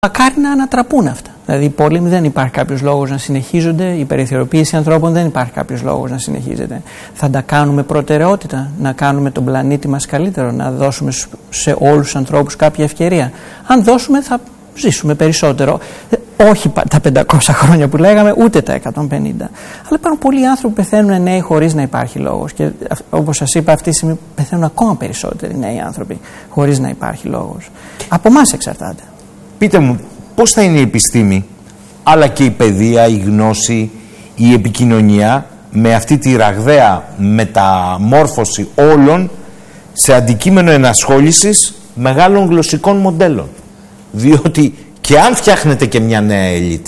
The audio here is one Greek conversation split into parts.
Μακάρι να ανατραπούν αυτά. Δηλαδή, οι πόλεμοι δεν υπάρχει κάποιος λόγος να συνεχίζονται, η περιθωριοποίηση ανθρώπων δεν υπάρχει κάποιος λόγος να συνεχίζεται. Θα τα κάνουμε προτεραιότητα, να κάνουμε τον πλανήτη μας καλύτερο, να δώσουμε σε όλους τους ανθρώπους κάποια ευκαιρία. Αν δώσουμε, θα ζήσουμε περισσότερο. Όχι τα 500 χρόνια που λέγαμε, ούτε τα 150. Αλλά υπάρχουν πολλοί άνθρωποι που πεθαίνουν νέοι χωρίς να υπάρχει λόγος. Και όπως σας είπα, αυτή τη στιγμή πεθαίνουν ακόμα περισσότεροι νέοι άνθρωποι χωρίς να υπάρχει λόγος. Από εμάς εξαρτάται. Πείτε μου, πώς θα είναι η επιστήμη, αλλά και η παιδεία, η γνώση, η επικοινωνία με αυτή τη ραγδαία μεταμόρφωση όλων σε αντικείμενο ενασχόλησης μεγάλων γλωσσικών μοντέλων. Διότι και αν φτιάχνετε και μια νέα ελίτ,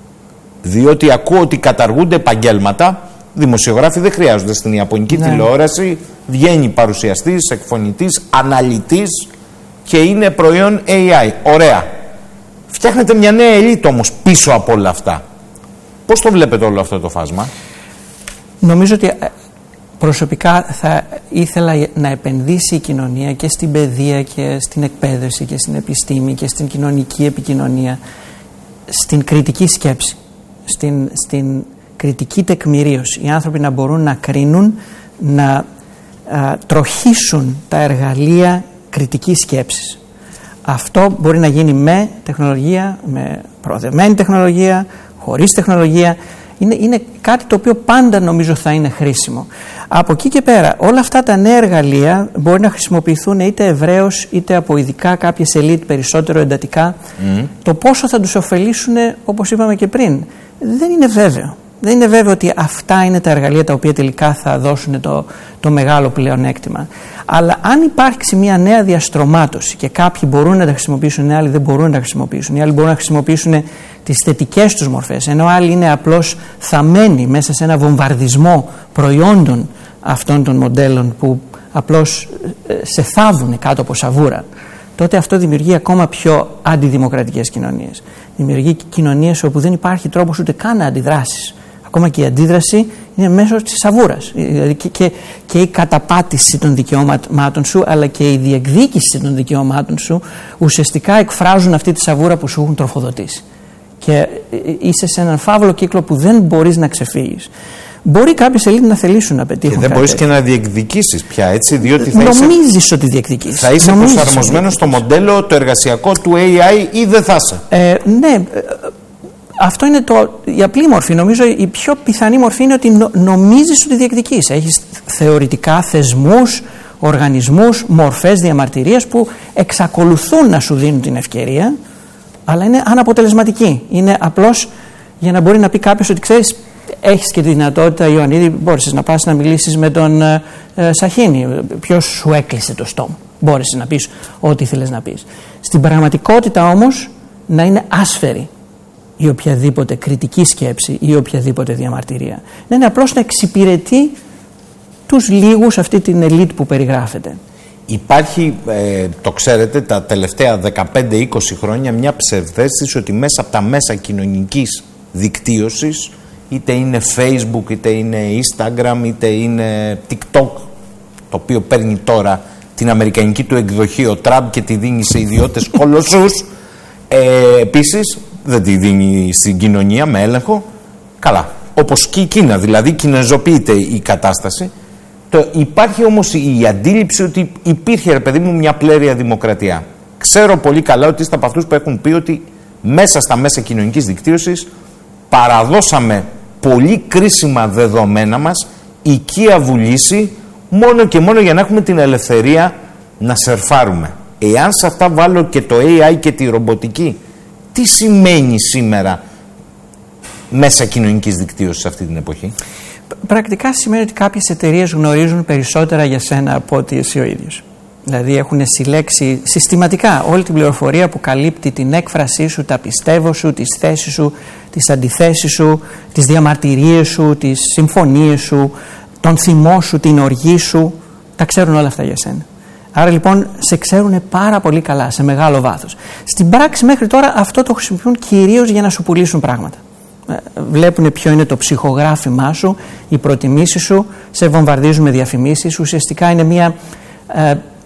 διότι ακούω ότι καταργούνται επαγγέλματα, δημοσιογράφοι δεν χρειάζονται στην ιαπωνική τηλεόραση, βγαίνει παρουσιαστής, εκφωνητής, αναλυτής και είναι προϊόν AI. Ωραία. Φτιάχνετε μια νέα ελίτ όμως πίσω από όλα αυτά. Πώς το βλέπετε όλο αυτό το φάσμα? Νομίζω ότι προσωπικά θα ήθελα να επενδύσει η κοινωνία και στην παιδεία και στην εκπαίδευση και στην επιστήμη και στην κοινωνική επικοινωνία, στην κριτική σκέψη, στην κριτική τεκμηρίωση. Οι άνθρωποι να μπορούν να κρίνουν, να τροχίσουν τα εργαλεία κριτικής σκέψης. Αυτό μπορεί να γίνει με τεχνολογία, με προοδευμένη τεχνολογία, χωρίς τεχνολογία. Είναι κάτι το οποίο πάντα νομίζω θα είναι χρήσιμο. Από εκεί και πέρα, όλα αυτά τα νέα εργαλεία μπορεί να χρησιμοποιηθούν είτε ευρέως είτε από ειδικά κάποιες ελίτ περισσότερο εντατικά. Το πόσο θα τους ωφελήσουν, όπως είπαμε και πριν, δεν είναι βέβαιο. Δεν είναι βέβαιο ότι αυτά είναι τα εργαλεία τα οποία τελικά θα δώσουν το μεγάλο πλεονέκτημα. Αλλά αν υπάρξει μια νέα διαστρωμάτωση και κάποιοι μπορούν να τα χρησιμοποιήσουν, οι άλλοι δεν μπορούν να τα χρησιμοποιήσουν, οι άλλοι μπορούν να χρησιμοποιήσουν τις θετικές τους μορφές, ενώ άλλοι είναι απλώς θαμμένοι μέσα σε ένα βομβαρδισμό προϊόντων αυτών των μοντέλων που απλώς σε θάβουν κάτω από σαβούρα, τότε αυτό δημιουργεί ακόμα πιο αντιδημοκρατικές κοινωνίες. Δημιουργεί κοινωνίες όπου δεν υπάρχει τρόπος ούτε καν να αντιδράσεις. Ακόμα και η αντίδραση είναι μέσω της σαβούρας. Δηλαδή και η καταπάτηση των δικαιώματων σου, αλλά και η διεκδίκηση των δικαιωμάτων σου ουσιαστικά εκφράζουν αυτή τη σαβούρα που σου έχουν τροφοδοτήσει. Και είσαι σε έναν φαύλο κύκλο που δεν μπορείς να ξεφύγεις. Μπορεί κάποιες ελίτ να θελήσουν να πετύχουν. Και δεν μπορείς και να διεκδικήσεις πια, έτσι, διότι νομίζεις ότι διεκδικείς. Θα είσαι προσαρμοσμένος στο μοντέλο το εργασιακό του AI ή δεν θα είσαι? Ναι. Αυτό είναι η απλή μορφή. Νομίζω η πιο πιθανή μορφή είναι ότι νομίζεις ότι διεκδικείς. Έχεις θεωρητικά θεσμούς, οργανισμούς, μορφές διαμαρτυρίας που εξακολουθούν να σου δίνουν την ευκαιρία, αλλά είναι αναποτελεσματικοί. Είναι απλώς για να μπορεί να πει κάποιος ότι ξέρεις, έχεις και τη δυνατότητα, Ιωαννίδη, μπόρεσες να πας να μιλήσεις με τον Σαχίνη. Ποιος σου έκλεισε το στόμα? Μπόρεσες να πεις ό,τι ήθελες να πεις. Στην πραγματικότητα όμως να είναι άσφαιρη ή οποιαδήποτε κριτική σκέψη ή οποιαδήποτε διαμαρτυρία. Να είναι απλώς να εξυπηρετεί τους λίγους, αυτή την ελίτ που περιγράφεται. Υπάρχει, το ξέρετε, τα τελευταία 15-20 χρόνια μια ψευδαίσθηση ότι μέσα από τα μέσα κοινωνικής δικτύωσης, είτε είναι Facebook, είτε είναι Instagram, είτε είναι TikTok, το οποίο παίρνει τώρα την αμερικανική του εκδοχή ο Τραμπ και τη δίνει σε ιδιώτες κολοσσούς, επίσης δεν τη δίνει στην κοινωνία με έλεγχο. Καλά, όπως και η Κίνα, δηλαδή κινεζοποιείται η κατάσταση. Υπάρχει όμως η αντίληψη ότι υπήρχε, ρε παιδί μου, μια πλέρεια δημοκρατία. Ξέρω πολύ καλά ότι είστε από αυτούς που έχουν πει ότι μέσα στα μέσα κοινωνικής δικτύωσης παραδώσαμε πολύ κρίσιμα δεδομένα μας, οικία βουλήση, μόνο και μόνο για να έχουμε την ελευθερία να σερφάρουμε. Εάν σε αυτά βάλω και το AI και τη ρομποτική, τι σημαίνει σήμερα μέσα κοινωνικής δικτύωσης αυτή την εποχή? Πρακτικά σημαίνει ότι κάποιες εταιρείες γνωρίζουν περισσότερα για σένα από ότι εσύ ο ίδιος. Δηλαδή έχουν συλλέξει συστηματικά όλη την πληροφορία που καλύπτει την έκφρασή σου, τα πιστεύω σου, τις θέσεις σου, τις αντιθέσεις σου, τις διαμαρτυρίες σου, τις συμφωνίες σου, τον θυμό σου, την οργή σου. Τα ξέρουν όλα αυτά για σένα. Άρα λοιπόν σε ξέρουν πάρα πολύ καλά, σε μεγάλο βάθος. Στην πράξη μέχρι τώρα αυτό το χρησιμοποιούν κυρίως για να σου πουλήσουν πράγματα. Βλέπουν ποιο είναι το ψυχογράφημά σου, οι προτιμήσεις σου, σε βομβαρδίζουν με διαφημίσεις. Ουσιαστικά είναι μια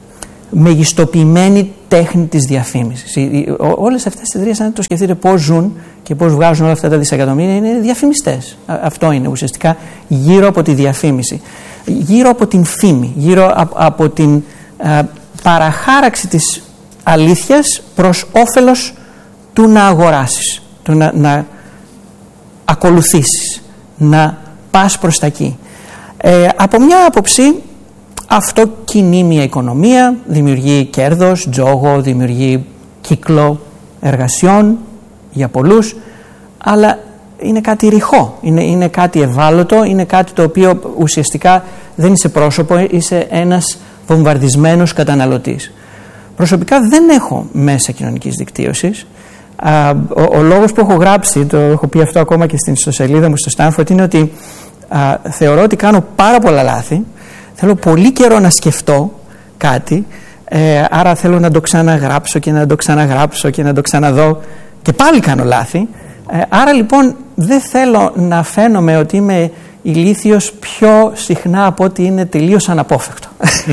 μεγιστοποιημένη τέχνη της διαφήμισης. Όλες αυτές τις εταιρείες, αν το σκεφτείτε πώς ζουν και πώς βγάζουν όλα αυτά τα δισεκατομμύρια, είναι διαφημιστές. Αυτό είναι ουσιαστικά γύρω από τη διαφήμιση, γύρω από την φήμη, γύρω από την παραχάραξη της αλήθειας προς όφελος του να αγοράσεις, του να ακολουθήσεις, να πας προς τα εκεί. Από μια άποψη αυτό κινεί μια οικονομία, δημιουργεί κέρδος, τζόγο, δημιουργεί κύκλο εργασιών για πολλούς, αλλά είναι κάτι ρηχό, είναι κάτι ευάλωτο, είναι κάτι το οποίο ουσιαστικά δεν είσαι πρόσωπο, είσαι ένας βομβαρδισμένος καταναλωτής. Προσωπικά δεν έχω μέσα κοινωνικής δικτύωσης. Ο λόγος που έχω γράψει, το έχω πει αυτό ακόμα και στην ιστοσελίδα μου στο Stanford, είναι ότι θεωρώ ότι κάνω πάρα πολλά λάθη. Θέλω πολύ καιρό να σκεφτώ κάτι, άρα θέλω να το ξαναγράψω και να το ξαναγράψω και να το ξαναδώ και πάλι κάνω λάθη. Άρα λοιπόν δεν θέλω να φαίνομαι ότι είμαι ηλίθιος πιο συχνά από ότι είναι τελείως αναπόφευκτο.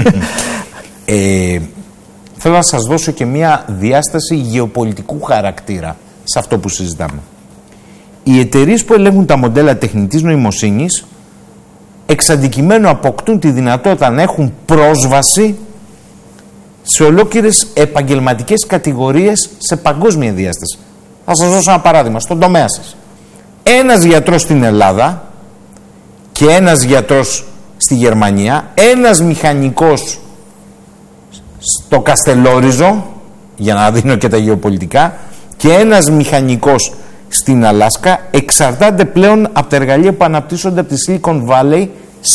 Θέλω να σας δώσω και μια διάσταση γεωπολιτικού χαρακτήρα σε αυτό που συζητάμε. Οι εταιρείες που ελέγχουν τα μοντέλα τεχνητής νοημοσύνης εξ αντικειμένου αποκτούν τη δυνατότητα να έχουν πρόσβαση σε ολόκληρες επαγγελματικές κατηγορίες σε παγκόσμια διάσταση. Θα σας δώσω ένα παράδειγμα, στον τομέα σας. Ένας γιατρός στην Ελλάδα και ένας γιατρός στη Γερμανία, ένας μηχανικός στο Καστελόριζο, για να δίνω και τα γεωπολιτικά, και ένας μηχανικός στην Αλάσκα εξαρτάται πλέον από τα εργαλεία που αναπτύσσονται από τη Silicon Valley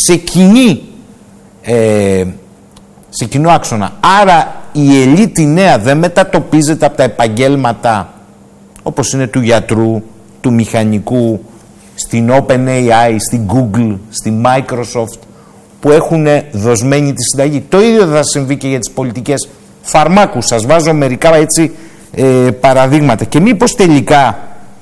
σε κοινό άξονα. Άρα η ελίτη νέα δεν μετατοπίζεται από τα επαγγέλματα όπως είναι του γιατρού, του μηχανικού, στην OpenAI, στην Google, στη Microsoft, που έχουν δοσμένη τη συνταγή. Το ίδιο θα συμβεί και για τις πολιτικές φαρμάκου. Σας βάζω μερικά έτσι παραδείγματα. Και μήπως τελικά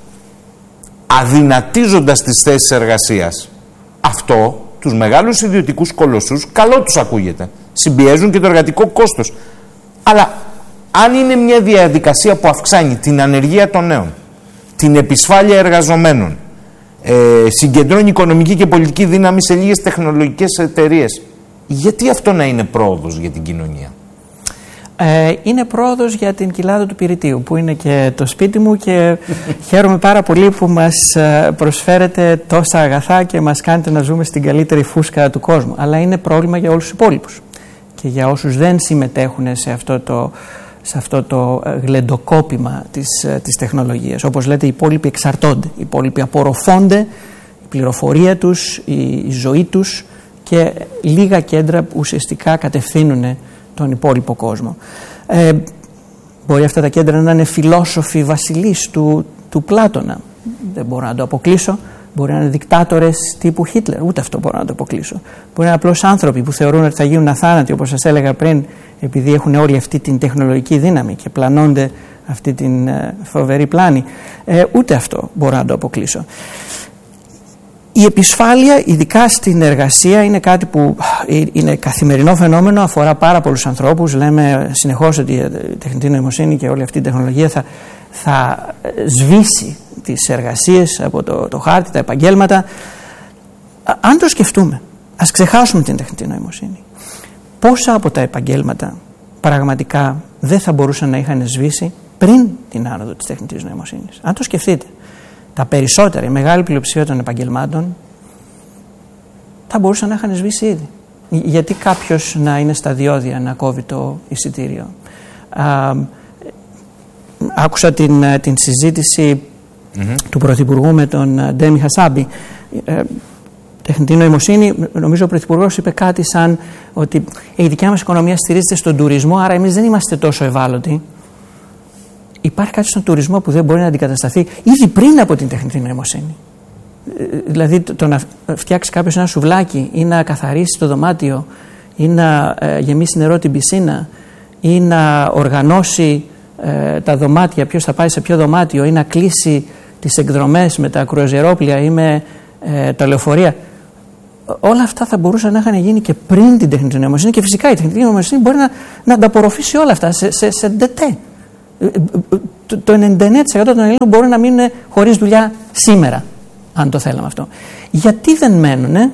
αδυνατίζοντας τις θέσεις εργασίας, αυτό τους μεγάλους ιδιωτικούς κολοσσούς καλό τους ακούγεται. Συμπιέζουν και το εργατικό κόστος. Αλλά αν είναι μια διαδικασία που αυξάνει την ανεργία των νέων, την επισφάλεια εργαζομένων, συγκεντρώνει οικονομική και πολιτική δύναμη σε λίγες τεχνολογικές εταιρείες, γιατί αυτό να είναι πρόοδος για την κοινωνία? Είναι πρόοδος για την Κοιλάδα του Πυρητίου, που είναι και το σπίτι μου, και χαίρομαι πάρα πολύ που μας προσφέρετε τόσα αγαθά και μας κάνετε να ζούμε στην καλύτερη φούσκα του κόσμου. Αλλά είναι πρόβλημα για όλους τους υπόλοιπους και για όσους δεν συμμετέχουν σε αυτό το γλεντοκόπημα της τεχνολογίας. Όπως λέτε, οι υπόλοιποι εξαρτώνται, οι υπόλοιποι απορροφώνται, η πληροφορία τους, η ζωή τους, και λίγα κέντρα που ουσιαστικά κατευθύνουν τον υπόλοιπο κόσμο. Μπορεί αυτά τα κέντρα να είναι φιλόσοφοι βασιλείς του Πλάτωνα. Δεν μπορώ να το αποκλείσω. Μπορεί να είναι δικτάτορες τύπου Χίτλερ. Ούτε αυτό μπορώ να το αποκλείσω. Μπορεί να είναι απλώς άνθρωποι που θεωρούν ότι θα γίνουν αθάνατοι, όπως σας έλεγα πριν, επειδή έχουν όλη αυτή την τεχνολογική δύναμη και πλανώνται αυτή την φοβερή πλάνη. Ούτε αυτό μπορώ να το αποκλείσω. Η επισφάλεια, ειδικά στην εργασία, είναι κάτι που είναι καθημερινό φαινόμενο, αφορά πάρα πολλούς ανθρώπους. Λέμε συνεχώς ότι η τεχνητή νοημοσύνη και όλη αυτή η τεχνολογία θα σβήσει τις εργασίες από το χάρτη, τα επαγγέλματα. Αν το σκεφτούμε, ας ξεχάσουμε την τεχνητή νοημοσύνη. Πόσα από τα επαγγέλματα πραγματικά δεν θα μπορούσαν να είχαν σβήσει πριν την άνοδο της τεχνητής νοημοσύνης? Αν το σκεφτείτε, τα περισσότερα, η μεγάλη πλειοψηφία των επαγγελμάτων θα μπορούσαν να είχαν σβήσει ήδη. Γιατί κάποιος να είναι στα διόδια να κόβει το εισιτήριο? Άκουσα την συζήτηση του Πρωθυπουργού με τον Ντέμι Χασάμπη. Τεχνητή νοημοσύνη, νομίζω ο Πρωθυπουργός είπε κάτι σαν ότι η δικιά μας οικονομία στηρίζεται στον τουρισμό, άρα εμείς δεν είμαστε τόσο ευάλωτοι. Υπάρχει κάτι στον τουρισμό που δεν μπορεί να αντικατασταθεί ήδη πριν από την τεχνητή νοημοσύνη. Δηλαδή το να φτιάξει κάποιος ένα σουβλάκι ή να καθαρίσει το δωμάτιο ή να γεμίσει νερό την πισίνα ή να οργανώσει τα δωμάτια, ποιος θα πάει σε ποιο δωμάτιο, ή να κλείσει τις εκδρομές με τα κρουαζιερόπλια ή με τα λεωφορεία. όλα αυτά θα μπορούσαν να είχαν γίνει και πριν την τεχνητή νοημοσύνη, και φυσικά η τεχνητή νοημοσύνη μπορεί να ανταπορροφήσει όλα αυτά σε ντετέ. Το 99% των Ελλήνων μπορούν να μείνουν χωρίς δουλειά σήμερα, αν το θέλαμε αυτό. Γιατί δεν μένουνε?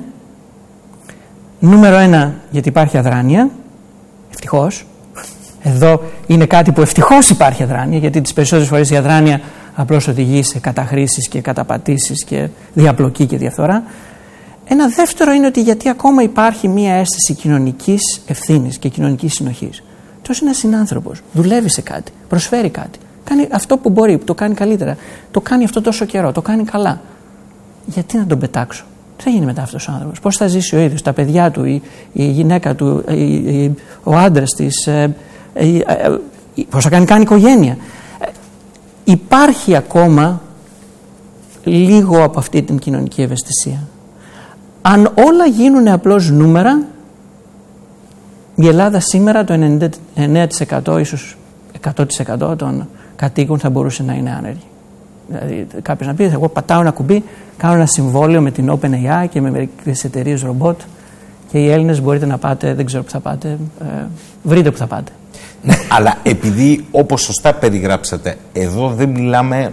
Νούμερο 1, γιατί υπάρχει αδράνεια. Ευτυχώς. Εδώ είναι κάτι που ευτυχώς υπάρχει αδράνεια, γιατί τις περισσότερες φορές η αδράνεια απλώς οδηγεί σε καταχρήσεις και καταπατήσεις και διαπλοκή και διαφθορά. Ένα δεύτερο είναι ότι γιατί ακόμα υπάρχει μία αίσθηση κοινωνικής ευθύνης και κοινωνικής συνοχής. Τόσο είναι ένας συνάνθρωπος, δουλεύει σε κάτι, προσφέρει κάτι, κάνει αυτό που μπορεί, το κάνει καλύτερα, το κάνει αυτό τόσο καιρό, το κάνει καλά. Γιατί να τον πετάξω? Τι θα γίνει μετά αυτός ο άνθρωπος? Πώς θα ζήσει ο ίδιος, τα παιδιά του, η γυναίκα του, ο άντρας της, πώς θα κάνει οικογένεια? Υπάρχει ακόμα λίγο από αυτή την κοινωνική ευαισθησία. Αν όλα γίνουν απλώς νούμερα, η Ελλάδα σήμερα το 99% ίσως 100% των κατοίκων θα μπορούσε να είναι άνεργοι. Δηλαδή κάποιος να πει, εγώ πατάω ένα κουμπί, κάνω ένα συμβόλαιο με την OpenAI και με μερικές εταιρείες ρομπότ και οι Έλληνες μπορείτε να πάτε, δεν ξέρω που θα πάτε, βρείτε που θα πάτε. Ναι, αλλά επειδή όπως σωστά περιγράψατε, εδώ δεν μιλάμε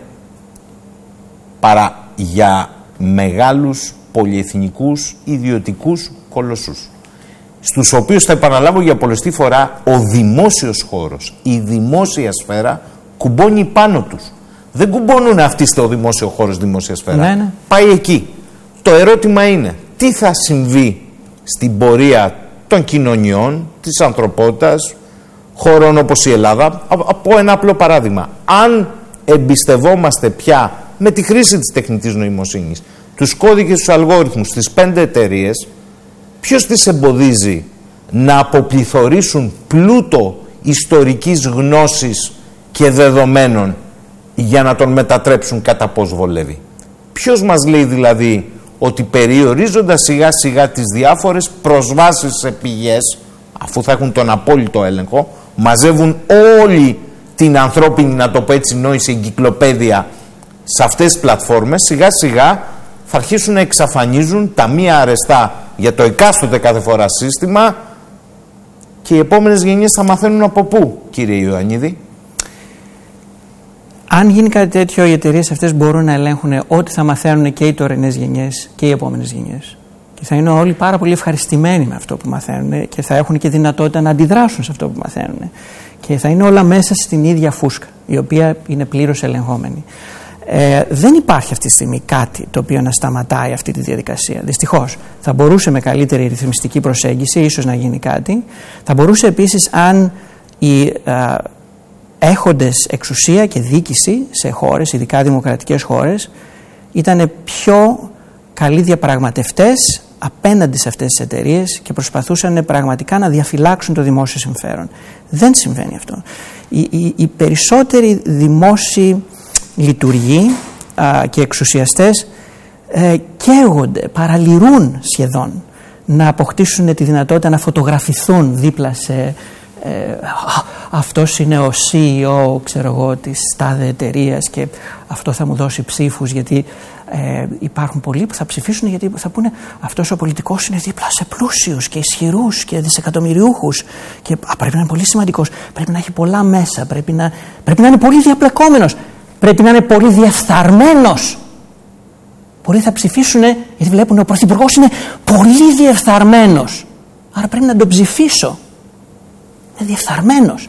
παρά για μεγάλους πολυεθνικούς ιδιωτικούς κολοσσούς, στους οποίους, θα επαναλάβω για πολλωστή φορά, ο δημόσιος χώρος, η δημόσια σφαίρα κουμπώνει πάνω τους. Δεν κουμπώνουν αυτοί στο δημόσιο χώρο, στη δημόσια σφαίρα. Ναι, ναι. Πάει εκεί. Το ερώτημα είναι τι θα συμβεί στην πορεία των κοινωνιών, της ανθρωπότητας, χωρών όπως η Ελλάδα. Από ένα απλό παράδειγμα. Αν εμπιστευόμαστε πια με τη χρήση της τεχνητής νοημοσύνης τους κώδικες, τους αλγόριθμους, τις 5 εταιρείες, ποιος τις εμποδίζει να αποπληθωρήσουν πλούτο ιστορικής γνώσης και δεδομένων για να τον μετατρέψουν κατά πώς βολεύει? Ποιος μας λέει δηλαδή ότι περιορίζοντας σιγά σιγά τις διάφορες προσβάσεις σε πηγές, αφού θα έχουν τον απόλυτο έλεγχο, μαζεύουν όλη την ανθρώπινη, να το πω έτσι, νόηση, εγκυκλοπαίδεια σε αυτές τις πλατφόρμες, σιγά σιγά θα αρχίσουν να εξαφανίζουν τα μία αρεστά για το εκάστοτε κάθε φορά σύστημα και οι επόμενες γενιές θα μαθαίνουν από πού, κύριε Ιωαννίδη? Αν γίνει κάτι τέτοιο, οι εταιρείες αυτές μπορούν να ελέγχουν ό,τι θα μαθαίνουν και οι τωρινές γενιές και οι επόμενες γενιές. Και θα είναι όλοι πάρα πολύ ευχαριστημένοι με αυτό που μαθαίνουν και θα έχουν και δυνατότητα να αντιδράσουν σε αυτό που μαθαίνουν. Και θα είναι όλα μέσα στην ίδια φούσκα, η οποία είναι πλήρως ελεγχόμενη. Δεν υπάρχει αυτή τη στιγμή κάτι το οποίο να σταματάει αυτή τη διαδικασία. Δυστυχώς. Θα μπορούσε με καλύτερη ρυθμιστική προσέγγιση ίσως να γίνει κάτι. Θα μπορούσε επίσης, αν οι έχοντες εξουσία και διοίκηση σε χώρες, ειδικά δημοκρατικές χώρες, ήταν πιο καλοί διαπραγματευτές απέναντι σε αυτές τις εταιρείες και προσπαθούσαν πραγματικά να διαφυλάξουν το δημόσιο συμφέρον. Δεν συμβαίνει αυτό. Οι περισσότεροι δημόσιοι λειτουργοί και εξουσιαστές καίγονται, παραλυρούν σχεδόν να αποκτήσουν τη δυνατότητα να φωτογραφηθούν δίπλα σε αυτός είναι ο CEO, ξέρω εγώ, της τάδε εταιρείας και αυτό θα μου δώσει ψήφους, γιατί υπάρχουν πολλοί που θα ψηφίσουν γιατί θα πούνε αυτός ο πολιτικός είναι δίπλα σε πλούσιους και ισχυρούς και δισεκατομμυριούχους και πρέπει να είναι πολύ σημαντικός, πρέπει να έχει πολλά μέσα, πρέπει να είναι πολύ διαπλεκόμενος, πρέπει να είναι πολύ διεφθαρμένος. Πολλοί θα ψηφίσουν γιατί βλέπουν ο πρωθυπουργός είναι πολύ διεφθαρμένος, άρα πρέπει να τον ψηφίσω. Είναι διεφθαρμένος.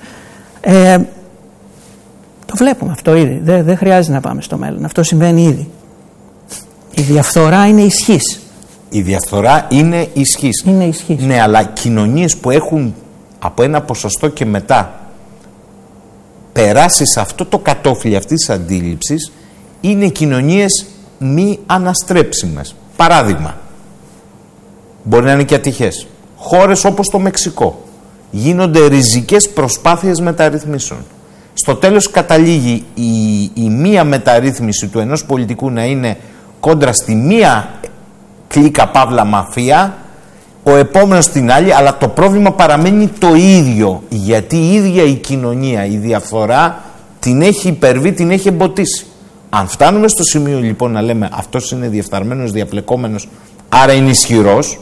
Το βλέπουμε αυτό ήδη. Δεν χρειάζεται να πάμε στο μέλλον. Αυτό συμβαίνει ήδη. Η διαφθορά είναι ισχύς. Η διαφθορά είναι ισχύς. Είναι ισχύς. Ναι, αλλά κοινωνίες που έχουν από ένα ποσοστό και μετά περάσει σε αυτό το κατόφλι αυτής της αντίληψης είναι κοινωνίες μη αναστρέψιμες. Παράδειγμα, μπορεί να είναι και ατυχές. Χώρες όπως το Μεξικό. Γίνονται ριζικές προσπάθειες μεταρρυθμίσεων. Στο τέλος καταλήγει η μία μεταρρύθμιση του ενός πολιτικού να είναι κόντρα στη μία κλίκα παύλα μαφία, ο επόμενος στην άλλη, αλλά το πρόβλημα παραμένει το ίδιο, γιατί η ίδια η κοινωνία, η διαφθορά την έχει υπερβεί, την έχει εμποτίσει. Αν φτάνουμε στο σημείο λοιπόν να λέμε αυτός είναι διεφθαρμένος, διαπλεκόμενος, άρα είναι ισχυρός,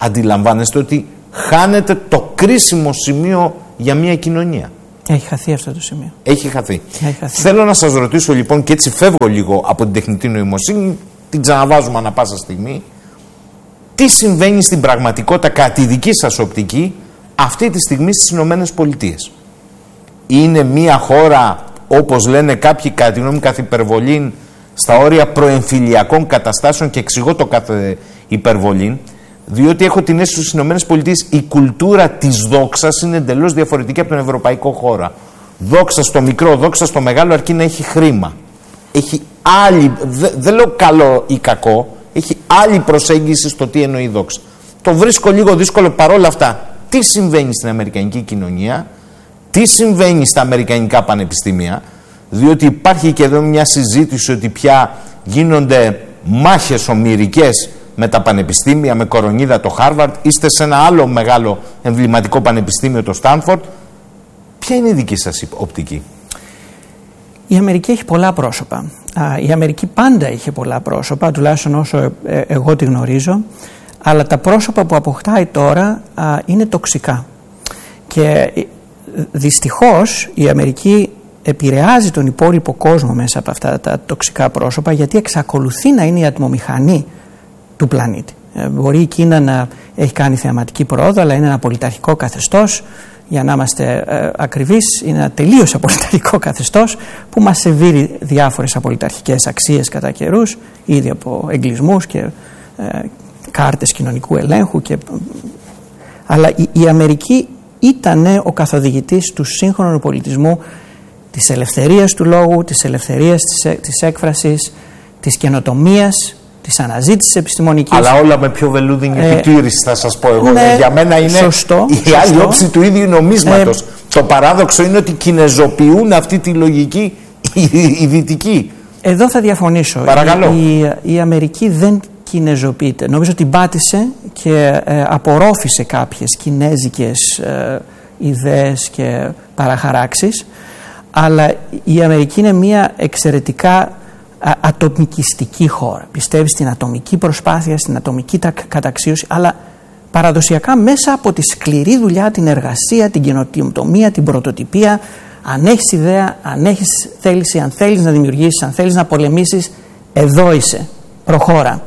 αντιλαμβάνεστε ότι χάνετε το κρίσιμο σημείο για μια κοινωνία. Έχει χαθεί αυτό το σημείο. Έχει χαθεί. Θέλω να σας ρωτήσω λοιπόν, και έτσι φεύγω λίγο από την τεχνητή νοημοσύνη, την ξαναβάζουμε ανά πάσα στιγμή, τι συμβαίνει στην πραγματικότητα κατά τη δική σας οπτική αυτή τη στιγμή στις Ηνωμένες Πολιτείες? Είναι μια χώρα, όπως λένε κάποιοι κατά τη γνώμη καθ' υπερβολήν, στα όρια προεμφυλιακών καταστάσεων, και εξηγώ το κάθε υπερβολήν, διότι έχω την αίσθηση στις Ηνωμένες Πολιτείες η κουλτούρα της δόξας είναι εντελώς διαφορετική από τον ευρωπαϊκό χώρο. Δόξα στο μικρό, δόξα στο μεγάλο, αρκεί να έχει χρήμα. Έχει άλλη, δεν λέω καλό ή κακό, έχει άλλη προσέγγιση στο τι εννοεί δόξα. Το βρίσκω λίγο δύσκολο. Παρόλα αυτά, τι συμβαίνει στην αμερικανική κοινωνία, τι συμβαίνει στα αμερικανικά πανεπιστήμια, διότι υπάρχει και εδώ μια συζήτηση ότι πια γίνονται μάχες ομηρικές με τα πανεπιστήμια, με κορονίδα το Χάρβαρντ, είστε σε ένα άλλο μεγάλο εμβληματικό πανεπιστήμιο, το Στάνφορντ. Ποια είναι η δική σας οπτική? Η Αμερική έχει πολλά πρόσωπα. Η Αμερική πάντα είχε πολλά πρόσωπα, τουλάχιστον όσο εγώ τη γνωρίζω, αλλά τα πρόσωπα που αποκτάει τώρα είναι τοξικά. Και δυστυχώς η Αμερική επηρεάζει τον υπόλοιπο κόσμο μέσα από αυτά τα τοξικά πρόσωπα, γιατί εξακολουθεί να είναι η ατμομηχανή του πλανήτη. Μπορεί η Κίνα να έχει κάνει θεαματική πρόοδο, αλλά είναι ένα πολιταρχικό καθεστώς. Για να είμαστε ακριβείς, είναι ένα τελείως απολυταρχικό καθεστώς που μας σεβεί διάφορες απολυταρχικές αξίες κατά καιρούς, ήδη από εγκλισμούς και κάρτες κοινωνικού ελέγχου. Αλλά η Αμερική ήταν ο καθοδηγητής του σύγχρονου πολιτισμού, της ελευθερίας του λόγου, της ελευθερίας της έκφρασης, της καινοτομίας, της αναζήτησης επιστημονικής. Αλλά όλα με πιο βελούδινη επιτήρηση, θα σας πω εγώ. Ναι, για μένα είναι η άλλη όψη του ίδιου νομίσματος. Το παράδοξο είναι ότι κινεζοποιούν αυτή τη λογική οι δυτικοί. Εδώ θα διαφωνήσω. Παρακαλώ. Η Αμερική δεν κινεζοποιείται. Νομίζω ότι πάτησε και απορρόφησε κάποιες κινέζικες ιδέες και παραχαράξεις, αλλά η Αμερική είναι μια εξαιρετικά ατομικιστική χώρα. Πιστεύει στην ατομική προσπάθεια, στην ατομική καταξίωση, αλλά παραδοσιακά μέσα από τη σκληρή δουλειά, την εργασία, την καινοτομία, την πρωτοτυπία. Αν έχεις ιδέα, αν έχεις θέληση, αν θέλεις να δημιουργήσεις, αν θέλεις να πολεμήσεις, εδώ είσαι, προχώρα.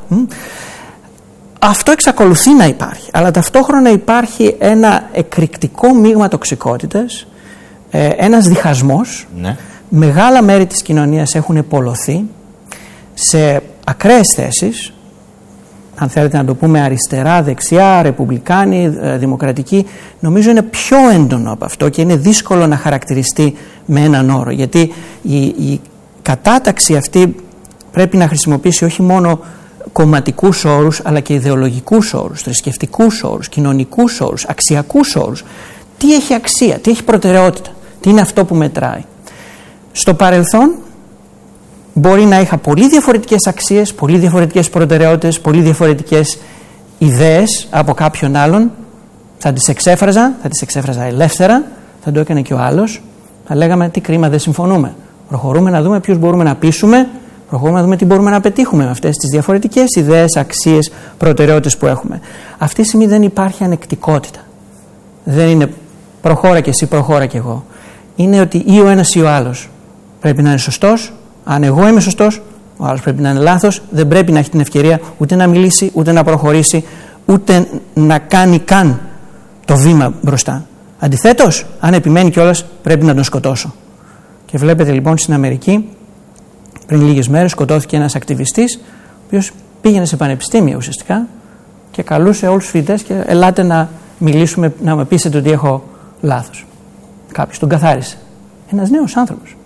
Αυτό εξακολουθεί να υπάρχει, αλλά ταυτόχρονα υπάρχει ένα εκρηκτικό μείγμα τοξικότητας, ένας διχασμός. Ναι. Μεγάλα μέρη της κοινωνίας έχουν πολλωθεί σε ακραίες θέσεις, αν θέλετε να το πούμε αριστερά, δεξιά, ρεπουμπλικάνοι, δημοκρατικοί. Νομίζω είναι πιο έντονο από αυτό και είναι δύσκολο να χαρακτηριστεί με έναν όρο, γιατί η κατάταξη αυτή πρέπει να χρησιμοποιήσει όχι μόνο κομματικούς όρους, αλλά και ιδεολογικούς όρους, θρησκευτικούς όρους, κοινωνικούς όρους, αξιακούς όρους. Τι έχει αξία, τι έχει προτεραιότητα, τι είναι αυτό που μετράει. Στο παρελθόν μπορεί να είχα πολύ διαφορετικές αξίες, πολύ διαφορετικές προτεραιότητες, πολύ διαφορετικές ιδέες από κάποιον άλλον. Θα τις εξέφραζα ελεύθερα, θα το έκανε και ο άλλος. Θα λέγαμε τι κρίμα, δεν συμφωνούμε. Προχωρούμε να δούμε ποιους μπορούμε να πείσουμε, προχωρούμε να δούμε τι μπορούμε να πετύχουμε με αυτές τις διαφορετικές ιδέες, αξίες, προτεραιότητες που έχουμε. Αυτή τη στιγμή δεν υπάρχει ανεκτικότητα. Δεν είναι προχώρα και εσύ, προχώρα και εγώ. Είναι ότι ή ο ένας ή ο άλλος πρέπει να είναι σωστός. Αν εγώ είμαι σωστός, ο άλλος πρέπει να είναι λάθος. Δεν πρέπει να έχει την ευκαιρία ούτε να μιλήσει, ούτε να προχωρήσει, ούτε να κάνει καν το βήμα μπροστά. Αντιθέτως, αν επιμένει κιόλας, πρέπει να τον σκοτώσω. Και βλέπετε λοιπόν στην Αμερική, πριν λίγες μέρες σκοτώθηκε ένας ακτιβιστής, ο οποίος πήγαινε σε πανεπιστήμια ουσιαστικά και καλούσε όλους τους φοιτητές και ελάτε να μιλήσουμε, να με πείσετε ότι έχω λάθος. Κάποιος τον καθάρισε. Ένας νέος άνθρωπος,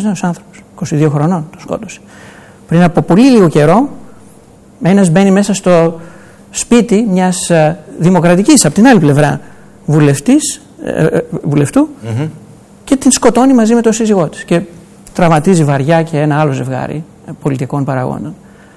22 χρονών τον σκότωσε. Πριν από πολύ λίγο καιρό, ένας μπαίνει μέσα στο σπίτι μιας δημοκρατικής, από την άλλη πλευρά, βουλευτού και την σκοτώνει μαζί με τον σύζυγό της και τραυματίζει βαριά και ένα άλλο ζευγάρι πολιτικών παραγόντων.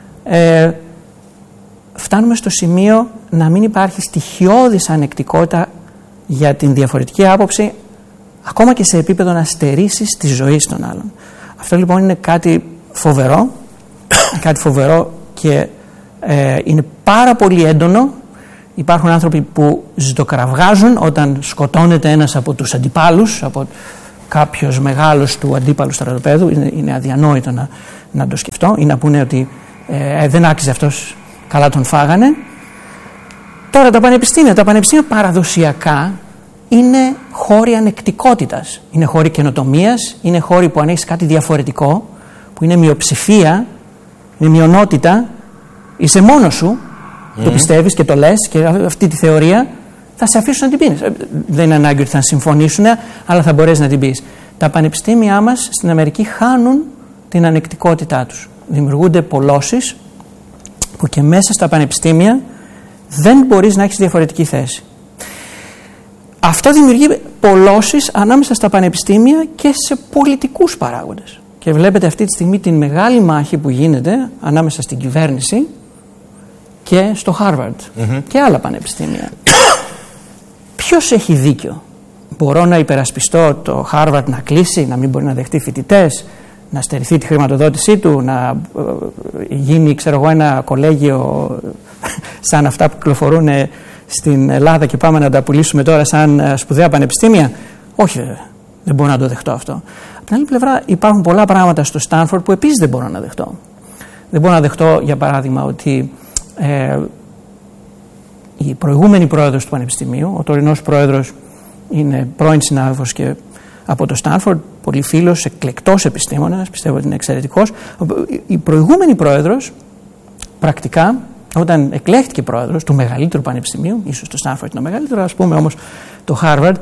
Φτάνουμε στο σημείο να μην υπάρχει στοιχειώδης ανεκτικότητα για την διαφορετική άποψη, ακόμα και σε επίπεδο να στερήσεις τη ζωή των άλλων. Αυτό λοιπόν είναι κάτι φοβερό και είναι πάρα πολύ έντονο Υπάρχουν άνθρωποι που ζητοκραυγάζουν όταν σκοτώνεται ένας από τους αντιπάλους, από κάποιος μεγάλος του αντίπαλου στρατοπέδου. Είναι αδιανόητο να το σκεφτώ ή να πούνε ότι δεν άξιζε αυτός, καλά τον φάγανε. Τώρα τα πανεπιστήμια παραδοσιακά είναι χώροι ανεκτικότητας, είναι χώροι καινοτομίας, είναι χώροι που αν έχεις κάτι διαφορετικό, που είναι μειοψηφία, είναι μειονότητα, είσαι μόνος σου, το πιστεύεις και το λες και αυτή τη θεωρία, θα σε αφήσουν να την πεις. Δεν είναι ανάγκη ότι θα συμφωνήσουν, αλλά θα μπορείς να την πεις. Τα πανεπιστήμια μας στην Αμερική χάνουν την ανεκτικότητά τους. Δημιουργούνται πολλώσεις που και μέσα στα πανεπιστήμια δεν μπορείς να έχεις διαφορετική θέση. Αυτό δημιουργεί πολλώσεις ανάμεσα στα πανεπιστήμια και σε πολιτικούς παράγοντες. Και βλέπετε αυτή τη στιγμή την μεγάλη μάχη που γίνεται ανάμεσα στην κυβέρνηση και στο Harvard και άλλα πανεπιστήμια. Ποιος έχει δίκιο? Μπορώ να υπερασπιστώ το Harvard να κλείσει, να μην μπορεί να δεχτεί φοιτητές, να στερηθεί τη χρηματοδότησή του, να γίνει ένα κολέγιο σαν αυτά που κυκλοφορούν στην Ελλάδα και πάμε να τα πουλήσουμε τώρα σαν σπουδαία πανεπιστήμια? Όχι, δεν μπορώ να το δεχτώ αυτό. Από την άλλη πλευρά υπάρχουν πολλά πράγματα στο Στάνφορντ που επίσης δεν μπορώ να δεχτώ. Δεν μπορώ να δεχτώ, για παράδειγμα, ότι η προηγούμενη πρόεδρος του Πανεπιστημίου, ο τωρινός πρόεδρος είναι πρώην συνάδελφος και από το Στάνφορντ, πολύ φίλος, εκλεκτός επιστήμονας, πιστεύω ότι είναι εξαιρετικός. Η προηγούμενη πρόεδρος, πρακτικά, όταν εκλέχτηκε πρόεδρος του μεγαλύτερου πανεπιστημίου, ίσως το Στάνφορντ είναι το μεγαλύτερο, ας πούμε όμως το Harvard,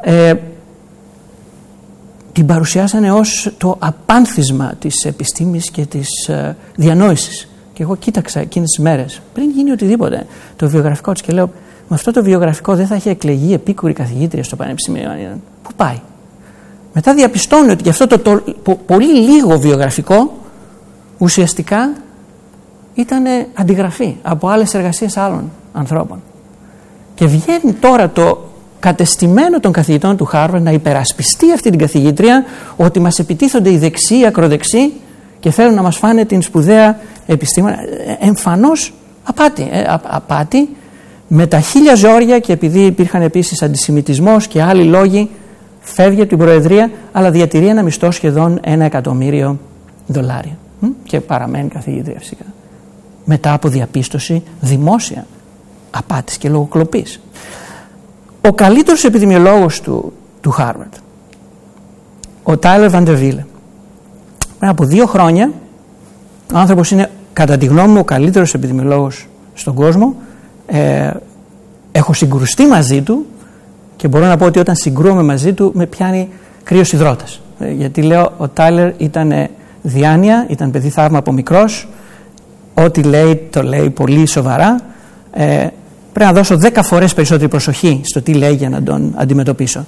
την παρουσιάσανε ως το απάνθισμα της επιστήμης και της διανόησης. Και εγώ κοίταξα εκείνες τις μέρες, πριν γίνει οτιδήποτε, το βιογραφικό της και λέω, με αυτό το βιογραφικό δεν θα είχε εκλεγεί επίκουρη καθηγήτρια στο πανεπιστήμιο. Πού πάει? Μετά διαπιστώνει ότι για αυτό το πολύ λίγο βιογραφικό ουσιαστικά ήταν αντιγραφή από άλλες εργασίες άλλων ανθρώπων. Και βγαίνει τώρα το κατεστημένο των καθηγητών του Harvard να υπερασπιστεί αυτή την καθηγήτρια, ότι μας επιτίθονται οι δεξιοί, οι ακροδεξιοί και θέλουν να μας φάνε την σπουδαία επιστήμονα. Εμφανώς απάτη. Απάτη με τα χίλια ζόρια, και επειδή υπήρχαν επίσης αντισημιτισμός και άλλοι λόγοι, φεύγει από την Προεδρία, αλλά διατηρεί ένα μισθό σχεδόν $1.000.000 και παραμένει καθηγήτρια φυσικά. Μετά από διαπίστωση δημόσια απάτης και λογοκλοπής. Ο καλύτερος επιδημιολόγος του Harvard, ο Τάιλερ Βαντεβίλε, πριν από 2 χρόνια, ο άνθρωπος είναι κατά τη γνώμη μου ο καλύτερος επιδημιολόγος στον κόσμο. Έχω συγκρουστεί μαζί του και μπορώ να πω ότι όταν συγκρούομαι μαζί του με πιάνει κρύος υδρότας. Γιατί λέω, ο Τάιλερ ήταν διάνοια, ήταν παιδί θαύμα από μικρός, ό,τι λέει το λέει πολύ σοβαρά. Πρέπει να δώσω 10 φορές περισσότερη προσοχή στο τι λέει για να τον αντιμετωπίσω.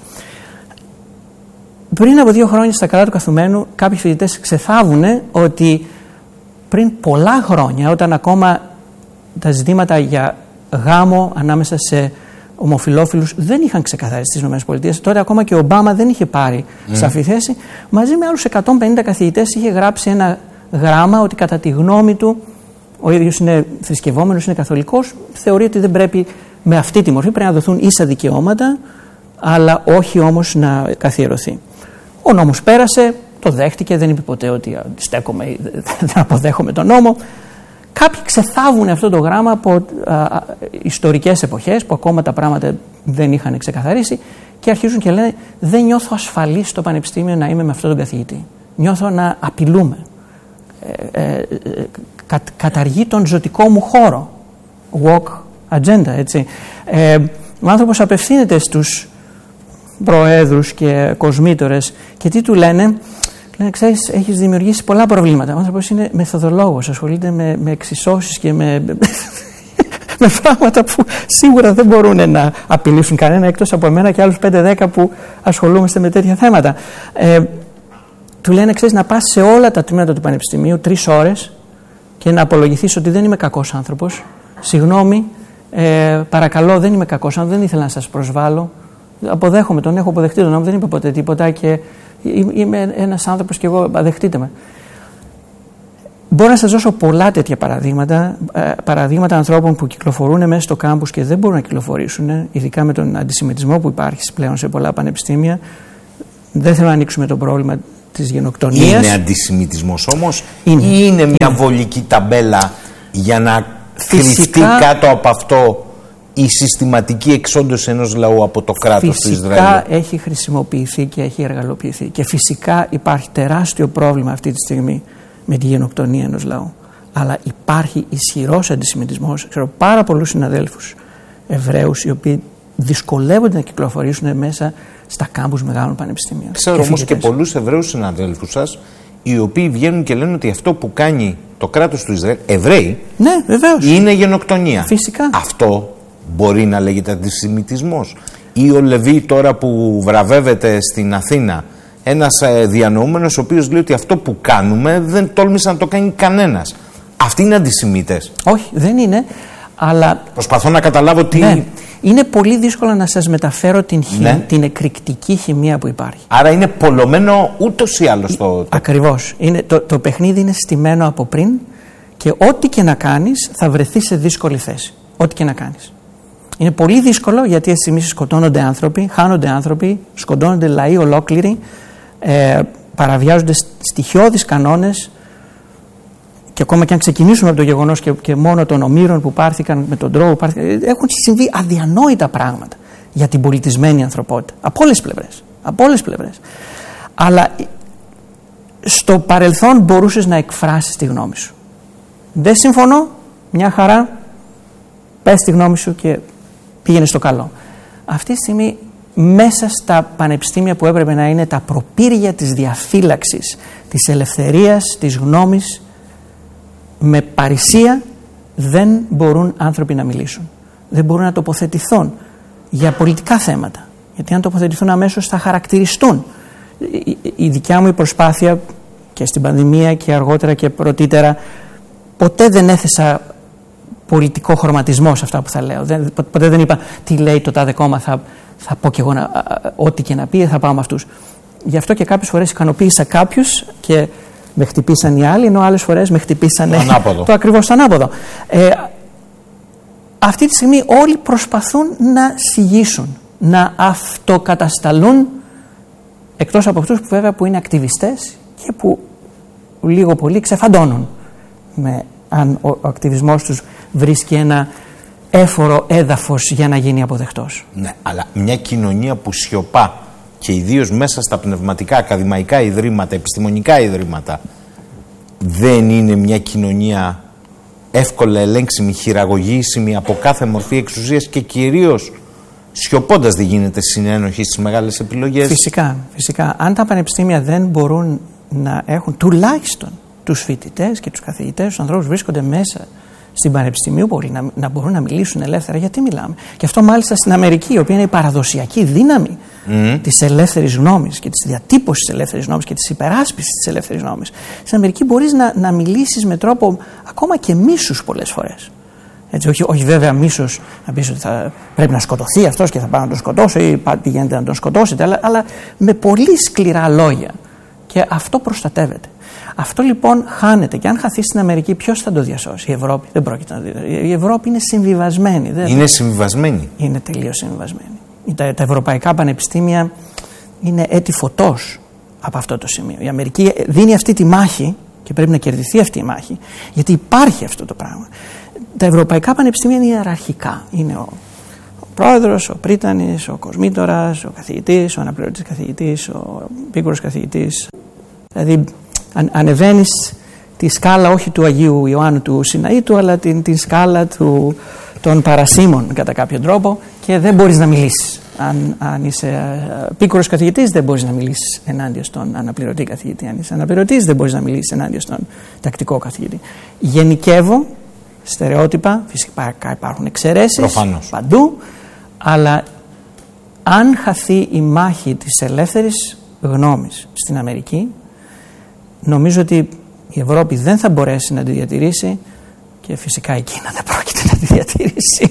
Πριν από 2 χρόνια στα καλά του καθουμένου, κάποιοι φοιτητές ξεθάβουνε ότι πριν πολλά χρόνια, όταν ακόμα τα ζητήματα για γάμο ανάμεσα σε ομοφυλόφιλους δεν είχαν ξεκαθαριστεί στις ΗΠΑ, τότε ακόμα και ο Ομπάμα δεν είχε πάρει σαφή θέση, μαζί με άλλους 150 καθηγητές είχε γράψει ένα γράμμα ότι κατά τη γνώμη του, ο ίδιος είναι θρησκευόμενος, είναι καθολικός, θεωρεί ότι δεν πρέπει με αυτή τη μορφή, πρέπει να δοθούν ίσα δικαιώματα, αλλά όχι όμως να καθιερωθεί. Ο νόμος πέρασε, το δέχτηκε, δεν είπε ποτέ ότι στέκομαι ή δεν αποδέχομαι τον νόμο. Κάποιοι ξεθάβουν αυτό το γράμμα από ιστορικές εποχές που ακόμα τα πράγματα δεν είχαν ξεκαθαρίσει και αρχίζουν και λένε, δεν νιώθω ασφαλής στο πανεπιστήμιο να είμαι με αυτόν τον καθηγητή. Νιώθω να απειλούμε. Καταργεί τον ζωτικό μου χώρο. Walk agenda, έτσι. Ο άνθρωπος απευθύνεται στους προέδρους και κοσμήτορες και τι του λένε? Λένε, ξέρεις, έχεις δημιουργήσει πολλά προβλήματα. Ο άνθρωπος είναι μεθοδολόγος, ασχολείται με εξισώσεις και με πράγματα που σίγουρα δεν μπορούν να απειλήσουν κανένα, εκτός από εμένα και άλλους 5-10 που ασχολούμαστε με τέτοια θέματα. Του λένε, ξέρεις, να πας σε όλα τα τμήματα του πανεπιστημίου 3 ώρες και να απολογηθείς ότι δεν είμαι κακός άνθρωπος. Συγγνώμη, παρακαλώ, δεν είμαι κακός άνθρωπος, δεν ήθελα να σας προσβάλλω. Αποδέχομαι, τον έχω αποδεχτεί τον νόμο, δεν είπα ποτέ τίποτα και είμαι ένας άνθρωπος και εγώ, δεχτείτε με. Μπορώ να σας δώσω πολλά τέτοια παραδείγματα ανθρώπων που κυκλοφορούν μέσα στο κάμπους και δεν μπορούν να κυκλοφορήσουν, ειδικά με τον αντισημιτισμό που υπάρχει πλέον σε πολλά πανεπιστήμια. Δεν θέλω να ανοίξουμε το πρόβλημα της γενοκτονίας. Είναι αντισημιτισμός όμως ή είναι μια βολική ταμπέλα για να κρυφτεί κάτω από αυτό η συστηματική εξόντωση ενός λαού από το κράτος του Ισραήλ? Φυσικά έχει χρησιμοποιηθεί και έχει εργαλοποιηθεί και φυσικά υπάρχει τεράστιο πρόβλημα αυτή τη στιγμή με τη γενοκτονία ενός λαού. Αλλά υπάρχει ισχυρός αντισημιτισμός. Ξέρω πάρα πολλούς συναδέλφους Εβραίους οι οποίοι δυσκολεύονται να κυκλοφορήσουν μέσα στα κάμπους μεγάλων πανεπιστήμιων. Ξέρω όμως και πολλούς Εβραίους συναδέλφους σας οι οποίοι βγαίνουν και λένε ότι αυτό που κάνει το κράτος του Ισραήλ, Εβραίοι, ναι, βεβαίως, είναι γενοκτονία. Φυσικά. Αυτό μπορεί να λέγεται αντισημιτισμός? Ή ο Λεβί τώρα που βραβεύεται στην Αθήνα, ένας διανοούμενος ο οποίος λέει ότι αυτό που κάνουμε δεν τόλμησε να το κάνει κανένας. Αυτοί είναι αντισημίτες? Όχι, δεν είναι. Αλλά προσπαθώ να καταλάβω τι... Ναι, είναι πολύ δύσκολο να σας μεταφέρω την εκρηκτική χημεία που υπάρχει. Άρα είναι πολλωμένο ούτως ή άλλως το... Ακριβώς. Το παιχνίδι είναι στημένο από πριν και ό,τι και να κάνεις θα βρεθεί σε δύσκολη θέση. Ό,τι και να κάνεις. Είναι πολύ δύσκολο γιατί αυτή τη στιγμή σκοτώνονται άνθρωποι, χάνονται άνθρωποι, σκοτώνονται λαοί ολόκληροι, παραβιάζονται στοιχειώδεις κανόνες. Και ακόμα και αν ξεκινήσουμε από το γεγονός και μόνο των ομήρων που πάρθηκαν με τον τρόπο που πάρθηκαν, έχουν συμβεί αδιανόητα πράγματα για την πολιτισμένη ανθρωπότητα. Από όλες τις πλευρές. Από όλες τις πλευρές. Αλλά στο παρελθόν μπορούσες να εκφράσεις τη γνώμη σου. Δεν συμφωνώ, μια χαρά, πες τη γνώμη σου και πήγαινε στο καλό. Αυτή τη στιγμή μέσα στα πανεπιστήμια που έπρεπε να είναι τα προπήρια της διαφύλαξης, της ελευθερίας, της γνώμης, με παρησία δεν μπορούν άνθρωποι να μιλήσουν. Δεν μπορούν να τοποθετηθούν για πολιτικά θέματα. Γιατί αν τοποθετηθούν αμέσως θα χαρακτηριστούν. Η δικιά μου προσπάθεια και στην πανδημία και αργότερα και πρωτήτερα, ποτέ δεν έθεσα πολιτικό χρωματισμό σε αυτά που θα λέω. Ποτέ δεν είπα τι λέει το τάδε κόμμα, θα πω κι εγώ ό,τι και να πει, θα πάω με αυτούς. Γι' αυτό και κάποιες φορές ικανοποίησα κάποιους και με χτυπήσαν οι άλλοι, ενώ άλλες φορές με χτυπήσαν το ακριβώς ανάποδο. Αυτή τη στιγμή όλοι προσπαθούν να συγγύσουν, να αυτοκατασταλούν, εκτός από αυτούς που βέβαια που είναι ακτιβιστές και που λίγο πολύ ξεφαντώνουν αν ο ακτιβισμός τους βρίσκει ένα έφορο έδαφος για να γίνει αποδεκτός. Ναι, αλλά μια κοινωνία που σιωπά και ιδίως μέσα στα πνευματικά, ακαδημαϊκά ιδρύματα, επιστημονικά ιδρύματα, δεν είναι μια κοινωνία εύκολα ελέγξιμη, χειραγωγήσιμη από κάθε μορφή εξουσίας και κυρίως σιωπώντας δεν γίνεται συνένοχη στις μεγάλες επιλογές? Φυσικά, φυσικά. Αν τα πανεπιστήμια δεν μπορούν να έχουν τουλάχιστον τους φοιτητές και τους καθηγητές, τους ανθρώπους που βρίσκονται μέσα στην πανεπιστημίου πόλη να μπορούν να μιλήσουν ελεύθερα, γιατί μιλάμε. Και αυτό μάλιστα στην Αμερική, η οποία είναι η παραδοσιακή δύναμη της ελεύθερης γνώμης και της διατύπωσης της ελεύθερης γνώμης και της υπεράσπισης της ελεύθερης γνώμης. Στην Αμερική μπορείς να μιλήσεις με τρόπο ακόμα και μίσους πολλές φορές. Έτσι, όχι βέβαια μίσος να πεις ότι θα πρέπει να σκοτωθεί αυτός και θα πάω να τον σκοτώσω ή πηγαίνετε να τον σκοτώσετε, αλλά με πολύ σκληρά λόγια. Και αυτό προστατεύεται. Αυτό λοιπόν χάνεται και αν χαθεί στην Αμερική, ποιος θα το διασώσει? Η Ευρώπη δεν πρόκειται να το διασώσει. Η Ευρώπη είναι συμβιβασμένη. Είναι συμβιβασμένη. Είναι τελείως συμβιβασμένη. Τα ευρωπαϊκά πανεπιστήμια είναι έτη φωτός από αυτό το σημείο. Η Αμερική δίνει αυτή τη μάχη και πρέπει να κερδιθεί αυτή η μάχη, γιατί υπάρχει αυτό το πράγμα. Τα ευρωπαϊκά πανεπιστήμια είναι ιεραρχικά. Είναι ο πρόεδρος, ο πρίτανης, ο κοσμήτορας, ο καθηγητής, ο αναπληρωτής καθηγητής, ο επίκουρος καθηγητής. Δηλαδή ανεβαίνεις τη σκάλα όχι του Αγίου Ιωάννου του Σιναήτου, αλλά τη σκάλα των παρασίμων κατά κάποιο τρόπο και δεν μπορείς να μιλήσεις. Αν είσαι επίκουρος καθηγητής δεν μπορείς να μιλήσεις ενάντια στον αναπληρωτή καθηγητή. Αν είσαι αναπληρωτής δεν μπορείς να μιλήσεις ενάντια στον τακτικό καθηγητή. Γενικεύω, στερεότυπα, φυσικά υπάρχουν εξαιρέσεις παντού, αλλά αν χαθεί η μάχη της ελεύθερης γνώμης στην Αμερική, νομίζω ότι η Ευρώπη δεν θα μπορέσει να τη διατηρήσει και φυσικά η Κίνα δεν πρόκειται να τη διατηρήσει.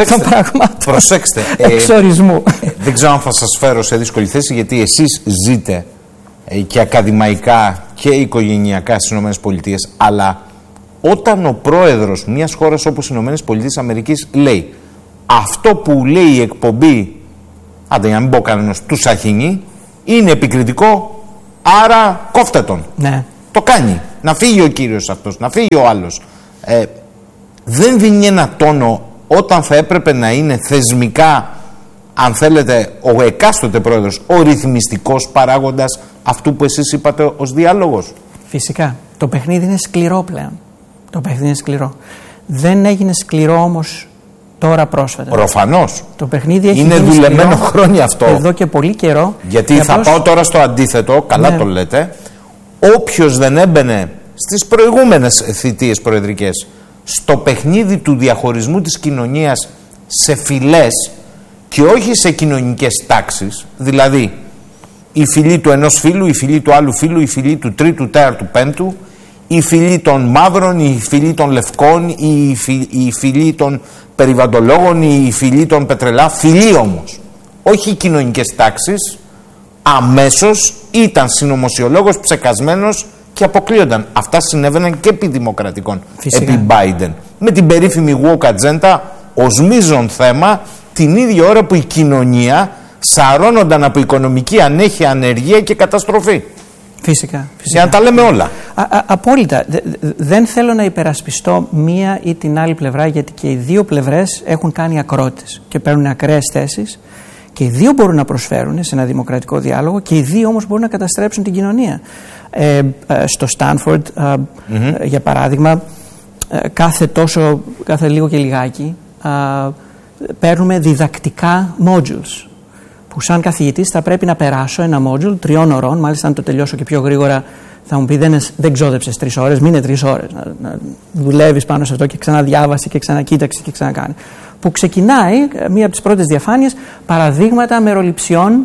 Προσέξτε. Εξορισμού. Δεν ξέρω αν θα σας φέρω σε δύσκολη θέση, γιατί εσείς ζείτε και ακαδημαϊκά και οικογενειακά στις ΗΠΑ, αλλά όταν ο πρόεδρος μιας χώρας όπως οι ΗΠΑ λέει αυτό που λέει η εκπομπή, άντε για να μην πω κανένας, του Σαχίνη, είναι επικριτικό, άρα κόφτε τον. Ναι. Το κάνει. Να φύγει ο κύριος αυτός, να φύγει ο άλλος. Δεν δίνει ένα τόνο όταν θα έπρεπε να είναι θεσμικά, αν θέλετε, ο εκάστοτε πρόεδρος, ο ρυθμιστικός παράγοντας αυτού που εσείς είπατε ως διάλογος. Φυσικά. Το παιχνίδι είναι σκληρό πλέον. Το παιχνίδι είναι σκληρό. Δεν έγινε σκληρό όμως τώρα πρόσφατα. Προφανώς. Το παιχνίδι έχει είναι δουλεμένο χρόνια αυτό. Εδώ και πολύ καιρό. Γιατί θα πάω τώρα στο αντίθετο, καλά ναι. Το λέτε. Όποιος δεν έμπαινε στις προηγούμενες θητείες προεδρικές στο παιχνίδι του διαχωρισμού της κοινωνίας σε φυλές και όχι σε κοινωνικές τάξεις, δηλαδή η φυλή του ενός φίλου, η φυλή του άλλου φίλου, η φυλή του τρίτου, τέταρτου, πέμπτου, η φυλή των μαύρων, η φυλή των λευκών, η φυλή των περιβαλλοντολόγων, η φυλή των πετρελά, φυλή όμως, όχι κοινωνικές τάξεις, αμέσως ήταν συνωμοσιολόγος ψεκασμένος και αποκλείονταν. Αυτά συνέβαιναν και επί δημοκρατικών, επί Biden. Με την περίφημη woke agenda ως μείζον θέμα την ίδια ώρα που η κοινωνία σαρώνονταν από οικονομική ανέχεια, ανεργία και καταστροφή. Φυσικά. Για να τα λέμε όλα. Απόλυτα. Δεν θέλω να υπερασπιστώ μία ή την άλλη πλευρά, γιατί και οι δύο πλευρές έχουν κάνει ακρότητες και παίρνουν ακραίες θέσεις και οι δύο μπορούν να προσφέρουν σε ένα δημοκρατικό διάλογο και οι δύο όμως μπορούν να καταστρέψουν την κοινωνία. Στο Στάνφορντ, για παράδειγμα, κάθε λίγο και λιγάκι παίρνουμε διδακτικά modules που σαν καθηγητής θα πρέπει να περάσω ένα module 3 ωρών, μάλιστα αν το τελειώσω και πιο γρήγορα θα μου πει δεν ξόδεψες 3 ώρες, μείνε 3 ώρες να δουλεύεις πάνω σε αυτό και ξαναδιάβαση και ξανακοίταξη και ξανακάνει, που ξεκινάει μία από τις πρώτες διαφάνειες παραδείγματα μεροληψιών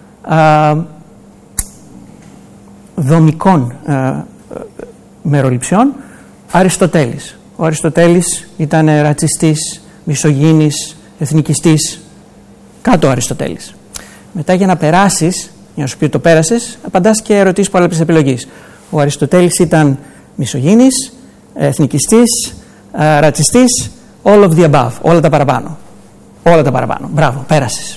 δομικών μεροληψιών Αριστοτέλης. Ο Αριστοτέλης ήταν ρατσιστής, μισογίνης, εθνικιστής. Κάτω ο Αριστοτέλης. Μετά για να περάσεις, για να σου πει ότι το πέρασες, απαντάς και ερωτήσεις πολλαπλής επιλογής. Ο Αριστοτέλης ήταν μισογίνης, εθνικιστής, ρατσιστής, all of the above, όλα τα παραπάνω. Όλα τα παραπάνω. Μπράβο, πέρασες.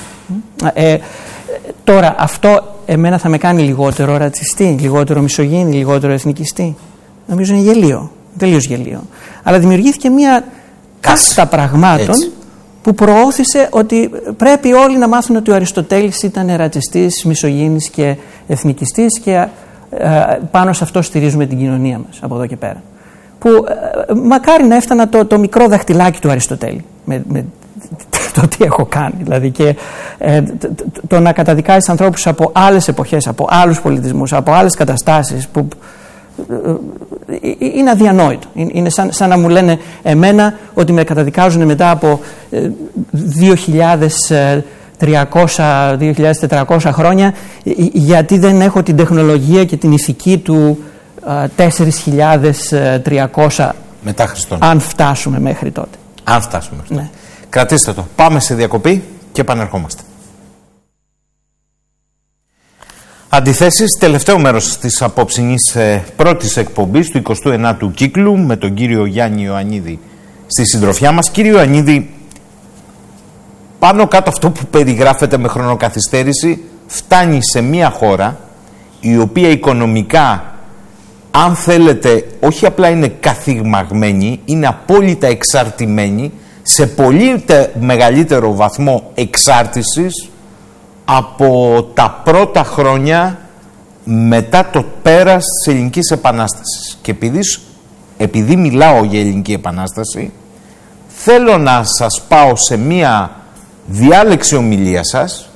Τώρα αυτό εμένα θα με κάνει λιγότερο ρατσιστή, λιγότερο μισογίνη, λιγότερο εθνικιστή. Νομίζω είναι γελίο, τελείως γελίο. Αλλά δημιουργήθηκε μια κάστα πραγμάτων έτσι, που προώθησε ότι πρέπει όλοι να μάθουν ότι ο Αριστοτέλης ήταν ρατσιστής, μισογίνης και εθνικιστής και πάνω σε αυτό στηρίζουμε την κοινωνία μας από εδώ και πέρα. Που μακάρι να έφτανα το μικρό δαχτυλάκι του Αριστοτέλη με το τι έχω κάνει. Δηλαδή και το να καταδικάζεις ανθρώπους από άλλες εποχές, από άλλους πολιτισμούς, από άλλες καταστάσεις που είναι αδιανόητο. Είναι σαν να μου λένε εμένα ότι με καταδικάζουν μετά από 2.400 χρόνια γιατί δεν έχω την τεχνολογία και την ηθική του 4.300 μετά Χριστόν. Αν φτάσουμε μέχρι τότε. Αν φτάσουμε μέχρι τότε. Ναι. Κρατήστε το. Πάμε σε διακοπή και επανερχόμαστε. Αντιθέσεις, τελευταίο μέρος της απόψινής πρώτης εκπομπής του 29ου κύκλου με τον κύριο Γιάννη Ιωαννίδη στη συντροφιά μας. Κύριε Ιωαννίδη, πάνω κάτω αυτό που περιγράφεται με χρονοκαθυστέρηση φτάνει σε μια χώρα η οποία οικονομικά, αν θέλετε, όχι απλά είναι καθηγμαγμένη, είναι απόλυτα εξαρτημένη σε πολύ μεγαλύτερο βαθμό εξάρτησης από τα πρώτα χρόνια μετά το πέρας της Ελληνικής Επανάστασης. Και επειδή μιλάω για Ελληνική Επανάσταση, θέλω να σας πάω σε μία διάλεξη ομιλία σας,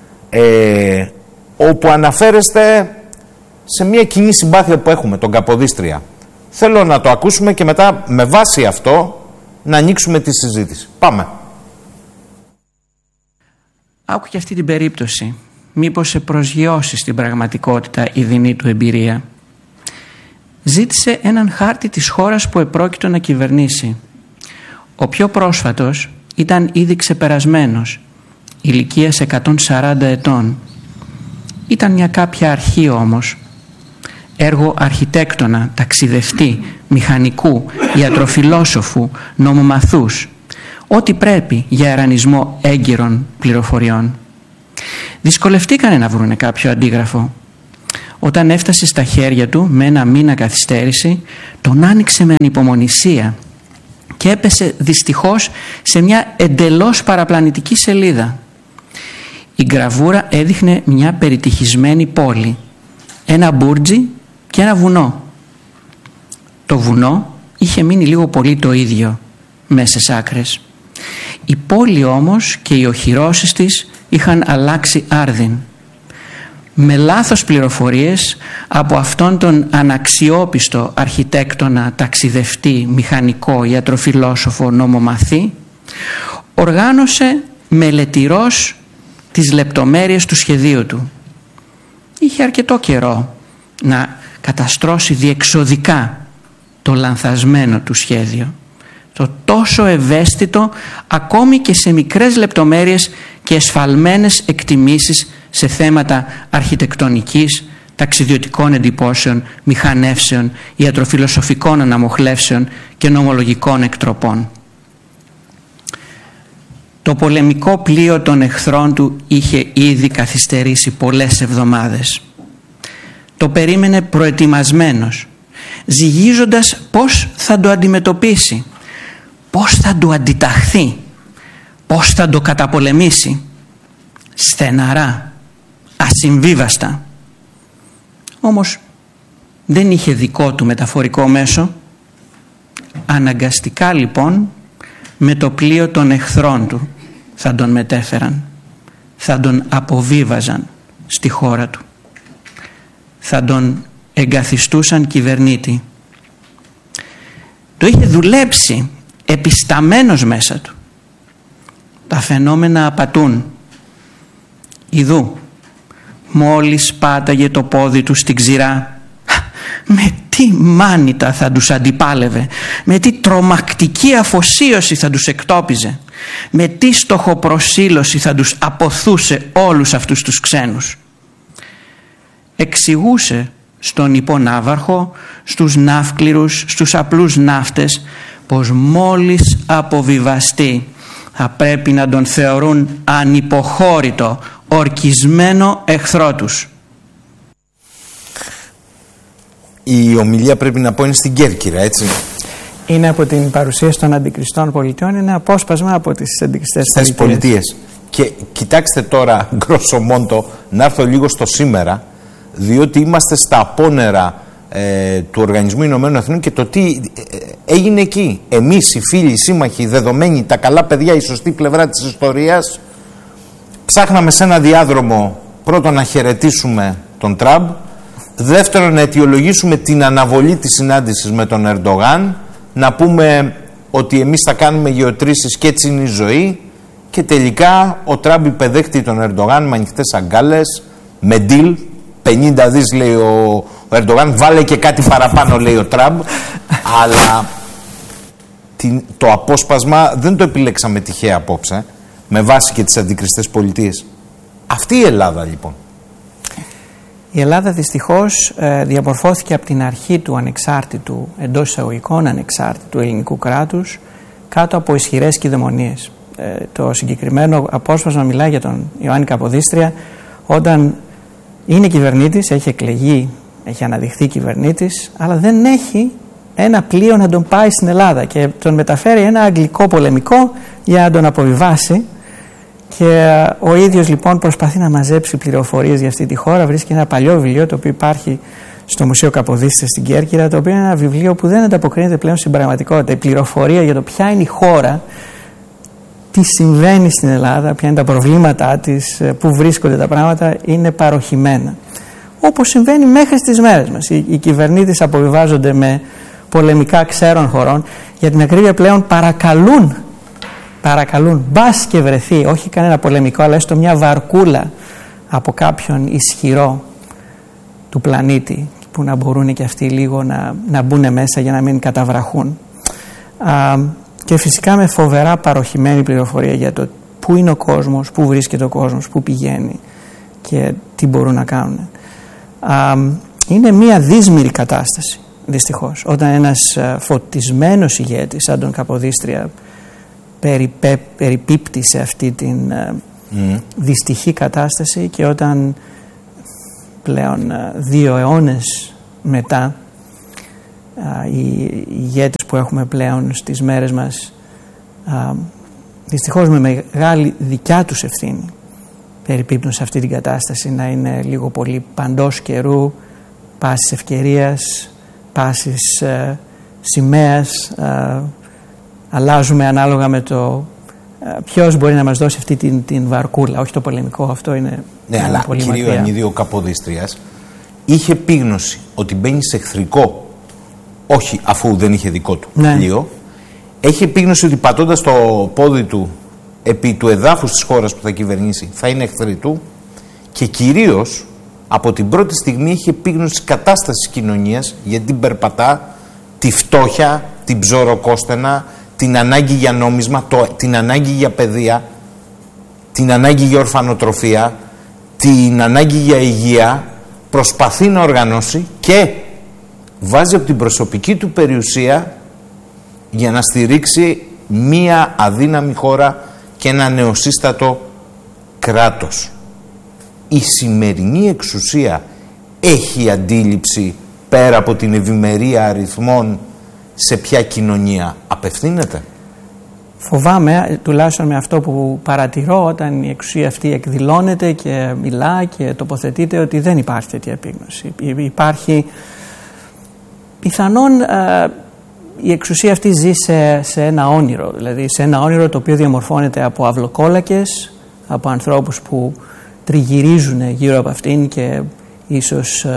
όπου αναφέρεστε σε μία κοινή συμπάθεια που έχουμε, τον Καποδίστρια. Θέλω να το ακούσουμε και μετά με βάση αυτό να ανοίξουμε τη συζήτηση. Πάμε. Άκου και αυτή την περίπτωση. Μήπως σε προσγειώσει στην πραγματικότητα η δεινή του εμπειρία. Ζήτησε έναν χάρτη της χώρας που επρόκειτο να κυβερνήσει. Ο πιο πρόσφατος ήταν ήδη ξεπερασμένος, ηλικίας 140 ετών. Ήταν μια κάποια αρχή όμως. έργο αρχιτέκτονα, ταξιδευτή, μηχανικού, ιατροφιλόσοφου, νομομαθούς, ό,τι πρέπει για ερανισμό έγκυρων πληροφοριών. Δυσκολευτήκανε να βρουνε κάποιο αντίγραφο. Όταν έφτασε στα χέρια του με 1 μήνα καθυστέρηση, τον άνοιξε με ανυπομονησία και έπεσε δυστυχώς σε μια εντελώς παραπλανητική σελίδα. Η γραβούρα έδειχνε μια περιτυχισμένη πόλη, ένα μπούρτζι και ένα βουνό. Το βουνό είχε μείνει λίγο πολύ το ίδιο, μέσες άκρες. Η πόλη όμως και οι οχυρώσεις της είχαν αλλάξει άρδιν. Με λάθος πληροφορίες από αυτόν τον αναξιόπιστο αρχιτέκτονα, ταξιδευτή, μηχανικό, ιατροφιλόσοφο, νομομαθή, οργάνωσε μελετηρός τις λεπτομέρειες του σχεδίου του. Είχε αρκετό καιρό να καταστρώσει διεξοδικά το λανθασμένο του σχέδιο, το τόσο ευαίσθητο ακόμη και σε μικρές λεπτομέρειες και εσφαλμένες εκτιμήσεις σε θέματα αρχιτεκτονικής, ταξιδιωτικών εντυπώσεων, μηχανεύσεων, ιατροφιλοσοφικών αναμοχλεύσεων και νομολογικών εκτροπών. Το πολεμικό πλοίο των εχθρών του είχε ήδη καθυστερήσει πολλές εβδομάδες. Το περίμενε προετοιμασμένος, ζυγίζοντας πώς θα το αντιμετωπίσει, πώς θα του αντιταχθεί, πώς θα το καταπολεμήσει. Στεναρά, ασυμβίβαστα. Όμως δεν είχε δικό του μεταφορικό μέσο. Αναγκαστικά λοιπόν με το πλοίο των εχθρών του θα τον μετέφεραν, θα τον αποβίβαζαν στη χώρα του, θα τον εγκαθιστούσαν κυβερνήτη. Το είχε δουλέψει επισταμένος μέσα του. Τα φαινόμενα απατούν. Ιδού, μόλις πάταγε το πόδι του στην ξηρά, με τι μάνητα θα τους αντιπάλευε, με τι τρομακτική αφοσίωση θα τους εκτόπιζε, με τι στοχοπροσήλωση θα τους αποθούσε όλους αυτούς τους ξένους. Εξηγούσε στον υπονάβαρχο, στους ναύκληρους, στους απλούς ναύτες, πως μόλις αποβιβαστεί θα πρέπει να τον θεωρούν ανυποχώρητο, ορκισμένο εχθρό τους. Η ομιλία, πρέπει να πω, είναι στην Κέρκυρα, έτσι. Είναι από την παρουσίαση των αντικριστών πολιτιών, είναι απόσπασμα από τις αντικριστές πολιτείες. Και κοιτάξτε τώρα, γκρόσο μόντο, να έρθω λίγο στο σήμερα, διότι είμαστε στα απόνερα του Οργανισμού Ηνωμένων Εθνών και το τι έγινε εκεί. Εμείς οι φίλοι, οι σύμμαχοι, οι δεδομένοι, τα καλά παιδιά, η σωστή πλευρά της ιστορίας, ψάχναμε σε ένα διάδρομο πρώτον να χαιρετήσουμε τον Τραμπ, δεύτερον να αιτιολογήσουμε την αναβολή της συνάντησης με τον Ερντογάν, να πούμε ότι εμείς θα κάνουμε γεωτρήσεις και έτσι είναι η ζωή, και τελικά ο Τραμπ υπεδέχτη τον Ερντογάν με ανοιχτές αγκάλες, με deal, 50 δις λέει ο Ερντογάν, βάλε και κάτι παραπάνω λέει ο Τραμπ, αλλά το απόσπασμα δεν το επιλέξαμε τυχαία απόψε, με βάση και τις αντικριστές πολιτείες. Αυτή η Ελλάδα λοιπόν. Η Ελλάδα δυστυχώς διαμορφώθηκε από την αρχή του ανεξάρτητου, εντός εισαγωγικών ανεξάρτητου ελληνικού κράτους, κάτω από ισχυρές κυδαιμονίες. Το συγκεκριμένο απόσπασμα μιλάει για τον Ιωάννη Καποδίστρια, όταν είναι κυβερνήτης, έχει εκλεγεί, έχει αναδειχθεί κυβερνήτης, αλλά δεν έχει ένα πλοίο να τον πάει στην Ελλάδα και τον μεταφέρει ένα αγγλικό πολεμικό για να τον αποβιβάσει. Και ο ίδιος λοιπόν προσπαθεί να μαζέψει πληροφορίες για αυτή τη χώρα. Βρίσκει ένα παλιό βιβλίο το οποίο υπάρχει στο Μουσείο Καποδίστρια στην Κέρκυρα, το οποίο είναι ένα βιβλίο που δεν ανταποκρίνεται πλέον στην πραγματικότητα. Η πληροφορία για το ποια είναι η χώρα, τι συμβαίνει στην Ελλάδα, ποια είναι τα προβλήματά της, πού βρίσκονται τα πράγματα, είναι παροχημένα. Όπως συμβαίνει μέχρι στις μέρες μας. Οι κυβερνήτες αποβιβάζονται με πολεμικά ξέρων χωρών. Για την ακρίβεια πλέον παρακαλούν, μπας και βρεθεί, όχι κανένα πολεμικό, αλλά έστω μια βαρκούλα από κάποιον ισχυρό του πλανήτη, που να μπορούν και αυτοί λίγο να μπουν μέσα για να μην καταβραχούν. Και φυσικά με φοβερά παροχημένη πληροφορία για το πού είναι ο κόσμος, πού βρίσκεται ο κόσμος, πού πηγαίνει και τι μπορούν να κάνουν. είναι μια δύσμηρη κατάσταση, δυστυχώς. Όταν ένας φωτισμένος ηγέτης, σαν τον Καποδίστρια, περιπίπτει σε αυτή την δυστυχή κατάσταση, και όταν πλέον 2 αιώνες μετά οι ηγέτες που έχουμε πλέον στις μέρες μας, δυστυχώς με μεγάλη δικιά τους ευθύνη, περιπίπτουν σε αυτή την κατάσταση, να είναι λίγο πολύ παντός καιρού, πάσης ευκαιρίας, πάσης σημαίας, αλλάζουμε ανάλογα με το ποιος μπορεί να μας δώσει αυτή την βαρκούλα, όχι το πολεμικό, αυτό είναι αλλά πολύ κύριο μακριά. Ανίδη, ο Καποδίστριας είχε επίγνωση ότι μπαίνει σε εχθρικό, όχι αφού δεν είχε δικό του πλοίο, έχει επίγνωση ότι πατώντας το πόδι του επί του εδάφους της χώρας που θα κυβερνήσει θα είναι εχθροί του, και κυρίως από την πρώτη στιγμή έχει επίγνωση της κατάστασης της κοινωνίας, γιατί την περπατά, τη φτώχεια, την ψωροκόστενα, την ανάγκη για νόμισμα, την ανάγκη για παιδεία, την ανάγκη για ορφανοτροφία, την ανάγκη για υγεία, προσπαθεί να οργανώσει και βάζει από την προσωπική του περιουσία για να στηρίξει μία αδύναμη χώρα και ένα νεοσύστατο κράτος. Η σημερινή εξουσία έχει αντίληψη, πέρα από την ευημερία αριθμών, σε ποια κοινωνία απευθύνεται? Φοβάμαι, τουλάχιστον με αυτό που παρατηρώ όταν η εξουσία αυτή εκδηλώνεται και μιλά και τοποθετείται, ότι δεν υπάρχει τέτοια επίγνωση. Υπάρχει πιθανόν η εξουσία αυτή ζει σε ένα όνειρο, δηλαδή σε ένα όνειρο το οποίο διαμορφώνεται από αυλοκόλακες, από ανθρώπους που τριγυρίζουν γύρω από αυτήν και ίσως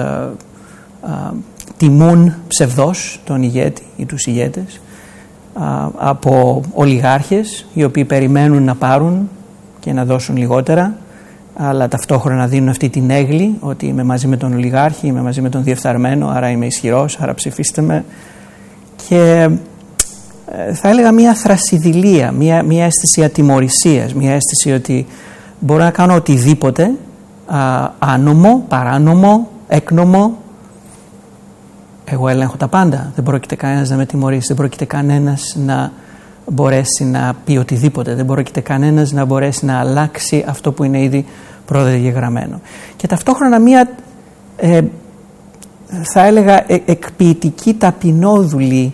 τιμούν ψευδώς τον ηγέτη ή τους ηγέτες, από ολιγάρχες οι οποίοι περιμένουν να πάρουν και να δώσουν λιγότερα, αλλά ταυτόχρονα δίνουν αυτή την έγκλη ότι είμαι μαζί με τον ολιγάρχη, είμαι μαζί με τον διεφθαρμένο, άρα είμαι ισχυρός, άρα ψηφίστε με. Και θα έλεγα μια θρασιδηλία, μια αίσθηση ατιμωρησίας, μια αίσθηση ότι μπορώ να κάνω οτιδήποτε άνομο, παράνομο, έκνομο. Εγώ ελέγχω τα πάντα. Δεν πρόκειται κανένας να με τιμωρήσει, δεν πρόκειται κανένας να μπορέσει να πει οτιδήποτε, δεν πρόκειται κανένας να μπορέσει να αλλάξει αυτό που είναι ήδη προδιαγεγραμμένο. Και ταυτόχρονα μια θα έλεγα εκποιητική, ταπεινόδουλη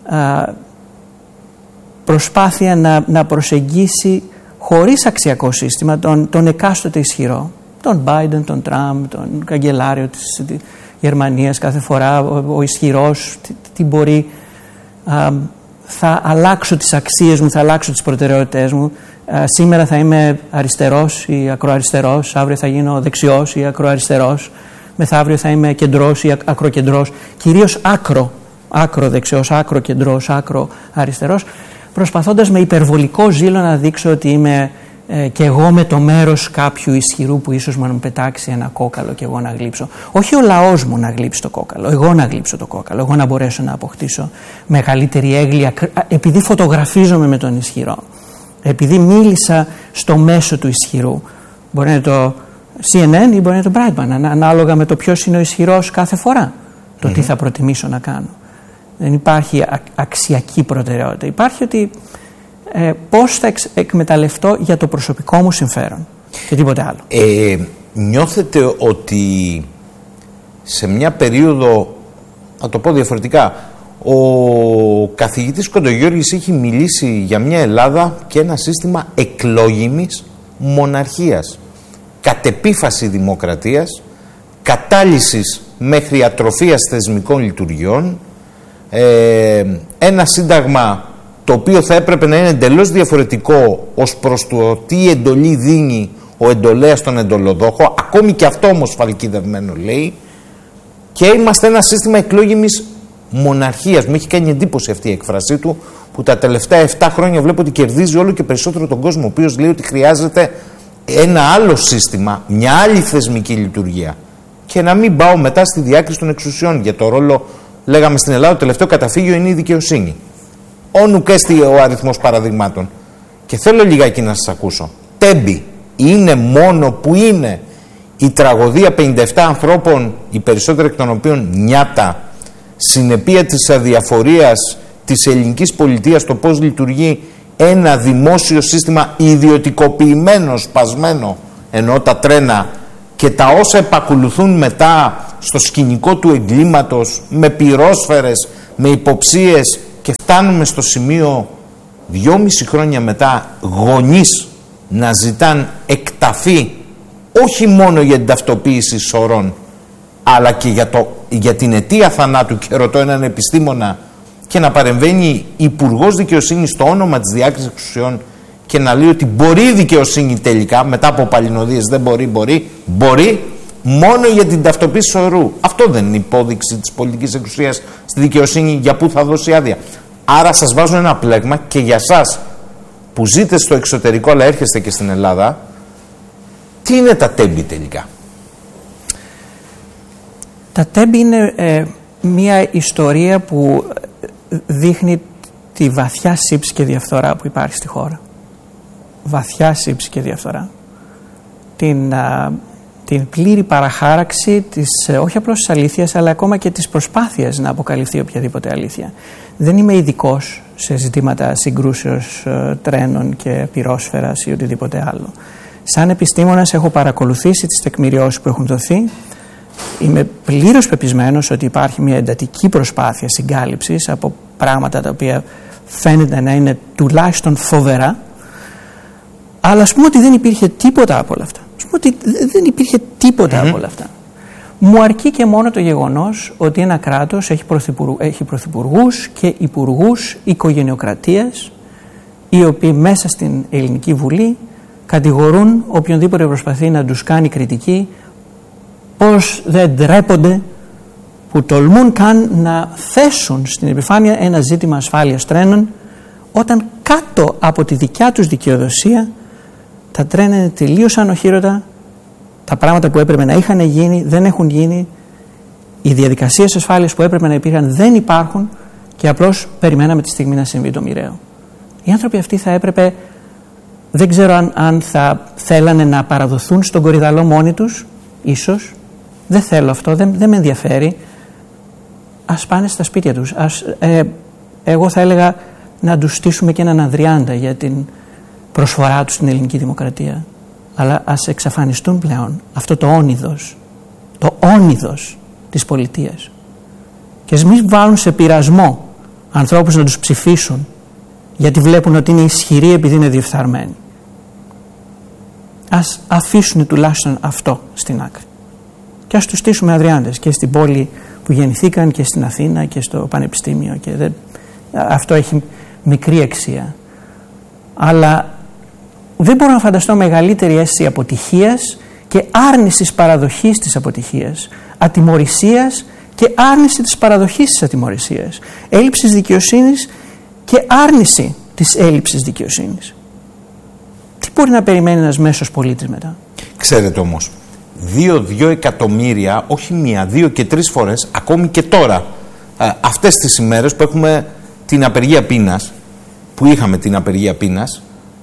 προσπάθεια να προσεγγίσει χωρίς αξιακό σύστημα τον εκάστοτε ισχυρό, τον Biden, τον Τραμπ, τον καγκελάριο της Γερμανίας. Κάθε φορά ο ισχυρός τι μπορεί, θα αλλάξω τις αξίες μου, θα αλλάξω τις προτεραιότητες μου. Σήμερα θα είμαι αριστερός ή ακροαριστερός, αύριο θα γίνω δεξιός ή ακροαριστερός, μεθαύριο θα είμαι κεντρός ή ακροκεντρός, κυρίως άκρο δεξιός, άκρο κεντρός, άκρο αριστερός, προσπαθώντας με υπερβολικό ζήλο να δείξω ότι είμαι και εγώ με το μέρος κάποιου ισχυρού που ίσως μου πετάξει ένα κόκαλο και εγώ να γλύψω. Όχι ο λαός μου να γλύψει το κόκαλο, εγώ να γλύψω το κόκαλο, εγώ να μπορέσω να αποκτήσω μεγαλύτερη έγκλη επειδή φωτογραφίζομαι με τον ισχυρό, επειδή μίλησα στο μέσο του ισχυρού. Μπορεί να είναι το CNN ή μπορεί να είναι το Brightman, ανάλογα με το ποιος είναι ο ισχυρός κάθε φορά, το τι θα προτιμήσω να κάνω. Δεν υπάρχει αξιακή προτεραιότητα. Υπάρχει ότι πώς θα εκμεταλλευτώ για το προσωπικό μου συμφέρον και τίποτε άλλο. Νιώθετε ότι σε μια περίοδο, να το πω διαφορετικά, ο καθηγητής Κοντογιώργης έχει μιλήσει για μια Ελλάδα και ένα σύστημα εκλόγιμης μοναρχίας, κατ' επίφαση δημοκρατίας, κατάλυσης μέχρι ατροφίας θεσμικών λειτουργιών, ένα σύνταγμα το οποίο θα έπρεπε να είναι εντελώς διαφορετικό ως προς το τι εντολή δίνει ο εντολέας στον εντολοδόχο, ακόμη και αυτό όμως φαλκιδευμένο λέει, και είμαστε ένα σύστημα εκλόγιμης μοναρχίας. Μου έχει κάνει εντύπωση αυτή η έκφρασή του, που τα τελευταία 7 χρόνια βλέπω ότι κερδίζει όλο και περισσότερο τον κόσμο, ο οποίος λέει ότι χρειάζεται ένα άλλο σύστημα, μια άλλη θεσμική λειτουργία. Και να μην πάω μετά στη διάκριση των εξουσιών για το ρόλο, λέγαμε στην Ελλάδα, το τελευταίο καταφύγιο είναι η δικαιοσύνη. Όνου και ο αριθμός παραδειγμάτων. Και θέλω λιγάκι να σας ακούσω. Τέμπη είναι μόνο που είναι Η τραγωδία 57 ανθρώπων, οι περισσότεροι εκ των οποίων νιάτα, συνεπία της αδιαφορίας της ελληνικής πολιτείας στο πώς λειτουργεί ένα δημόσιο σύστημα ιδιωτικοποιημένο, σπασμένο, ενώ τα τρένα, και τα όσα επακολουθούν μετά στο σκηνικό του εγκλήματος, με πυρόσφαιρες, με υποψίες, και φτάνουμε στο σημείο 2,5 χρόνια μετά γονείς να ζητάν εκταφή όχι μόνο για την ταυτοποίηση σωρών, αλλά και για την αιτία θανάτου, και ρωτώ έναν επιστήμονα, και να παρεμβαίνει Υπουργός Δικαιοσύνης στο όνομα της διάκρισης εξουσιών και να λέει ότι μπορεί η δικαιοσύνη τελικά, μετά από παλινοδίες δεν μπορεί μόνο για την ταυτοποίηση σωρού. Αυτό δεν είναι υπόδειξη της πολιτικής εξουσίας στη δικαιοσύνη για πού θα δώσει άδεια? Άρα σας βάζω ένα πλέγμα, και για σας που ζείτε στο εξωτερικό αλλά έρχεστε και στην Ελλάδα, τι είναι τα τέμπη τελικά? Τα τέμπη είναι μια ιστορία που δείχνει τη βαθιά σύψη και διαφθορά που υπάρχει στη χώρα. Βαθιά σύψη και διαφθορά. Την πλήρη παραχάραξη της, όχι απλώς της αλήθειας, αλλά ακόμα και της προσπάθειας να αποκαλυφθεί οποιαδήποτε αλήθεια. Δεν είμαι ειδικός σε ζητήματα συγκρούσεως τρένων και πυρόσφαιρας ή οτιδήποτε άλλο. Σαν επιστήμονας έχω παρακολουθήσει τις τεκμηριώσεις που έχουν δοθεί. Είμαι πλήρως πεπισμένος ότι υπάρχει μια εντατική προσπάθεια συγκάλυψης από πράγματα τα οποία φαίνεται να είναι τουλάχιστον φοβερά, αλλά ας πούμε ότι δεν υπήρχε τίποτα από όλα αυτά. Ας πούμε ότι δεν υπήρχε τίποτα από όλα αυτά. Μου αρκεί και μόνο το γεγονός ότι ένα κράτος έχει πρωθυπουργούς και υπουργούς οικογενειοκρατίας, οι οποίοι μέσα στην Ελληνική Βουλή κατηγορούν οποιονδήποτε προσπαθεί να τους κάνει κριτική, πως δεν ντρέπονται που τολμούν καν να θέσουν στην επιφάνεια ένα ζήτημα ασφάλειας τρένων, όταν κάτω από τη δικιά τους δικαιοδοσία τα τρένα είναι τελείως ανοχήρωτα, τα πράγματα που έπρεπε να είχαν γίνει δεν έχουν γίνει, οι διαδικασίες ασφάλειας που έπρεπε να υπήρχαν δεν υπάρχουν, και απλώς περιμέναμε τη στιγμή να συμβεί το μοιραίο. Οι άνθρωποι αυτοί θα έπρεπε, δεν ξέρω αν θα θέλανε να παραδοθούν στον κορυδαλό μόνοι τους, ίσως. Δεν θέλω αυτό, δεν με ενδιαφέρει. Ας πάνε στα σπίτια τους. Εγώ θα έλεγα να τους στήσουμε και έναν Ανδριάντα για την προσφορά τους στην ελληνική δημοκρατία. Αλλά ας εξαφανιστούν πλέον αυτό το όνειδος της πολιτείας. Και ας μην βάλουν σε πειρασμό ανθρώπους να τους ψηφίσουν γιατί βλέπουν ότι είναι ισχυροί επειδή είναι διεφθαρμένοι. Ας αφήσουν τουλάχιστον αυτό στην άκρη. Και ας τους στήσουμε Ανδριάντες και στην πόλη που γεννηθήκαν και στην Αθήνα και στο Πανεπιστήμιο. Και αυτό έχει μικρή αξία. Αλλά δεν μπορώ να φανταστώ μεγαλύτερη αίσθηση αποτυχίας και άρνησης παραδοχής της αποτυχίας, ατιμωρησίας και άρνηση της παραδοχής της ατιμωρησίας, έλλειψης δικαιοσύνης και άρνηση της έλλειψης δικαιοσύνης. Τι μπορεί να περιμένει ένας μέσος πολίτης μετά? Ξέρετε όμως, 2 εκατομμύρια, όχι μία, 2 και 3 φορές, ακόμη και τώρα, αυτές τις ημέρες που έχουμε την απεργία πείνας, που είχαμε την απεργία πείνας,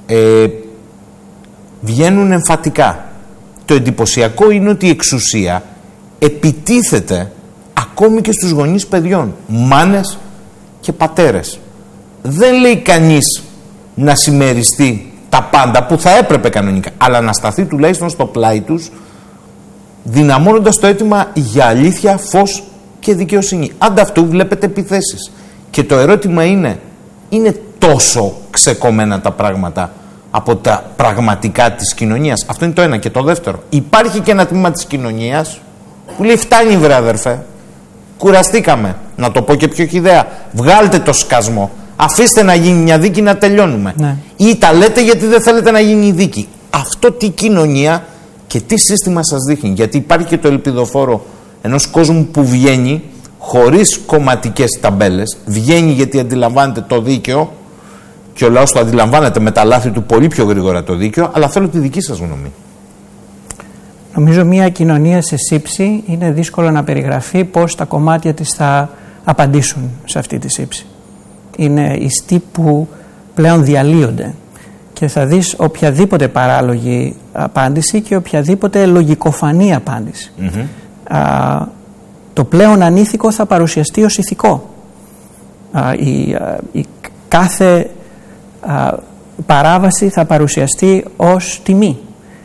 βγαίνουν εμφατικά. Το εντυπωσιακό είναι ότι η εξουσία επιτίθεται ακόμη και στους γονείς παιδιών, μάνες και πατέρες. Δεν λέει κανείς να συμμεριστεί τα πάντα που θα έπρεπε κανονικά, αλλά να σταθεί τουλάχιστον στο πλάι τους, δυναμώνοντας το αίτημα για αλήθεια, φως και δικαιοσύνη. Ανταυτού βλέπετε επιθέσεις. Και το ερώτημα είναι τόσο ξεκομμένα τα πράγματα από τα πραγματικά της κοινωνίας? Αυτό είναι το ένα. Και το δεύτερο, υπάρχει και ένα τμήμα της κοινωνίας που λέει φτάνει βρε αδερφέ, κουραστήκαμε, να το πω και πιο χυδαία, βγάλτε το σκασμό, αφήστε να γίνει μια δίκη να τελειώνουμε. Ναι. Ή τα λέτε γιατί δεν θέλετε να γίνει η δίκη. Αυτό τι κοινωνία και τι σύστημα σας δείχνει? Γιατί υπάρχει και το ελπιδοφόρο ενός κόσμου που βγαίνει χωρίς κομματικές ταμπέλες, βγαίνει γιατί αντιλαμβάνεται το δίκαιο και ο λαός το αντιλαμβάνεται με τα λάθη του πολύ πιο γρήγορα το δίκαιο, αλλά θέλω τη δική σας γνώμη. Νομίζω μια κοινωνία σε σύψη είναι δύσκολο να περιγραφεί πώς τα κομμάτια της θα απαντήσουν σε αυτή τη σύψη. Είναι ιστοί που πλέον διαλύονται και και θα δεις οποιαδήποτε παράλογη απάντηση και οποιαδήποτε λογικοφανή απάντηση. Το πλέον ανήθικο θα παρουσιαστεί ως ηθικό. Η κάθε παράβαση θα παρουσιαστεί ως τιμή.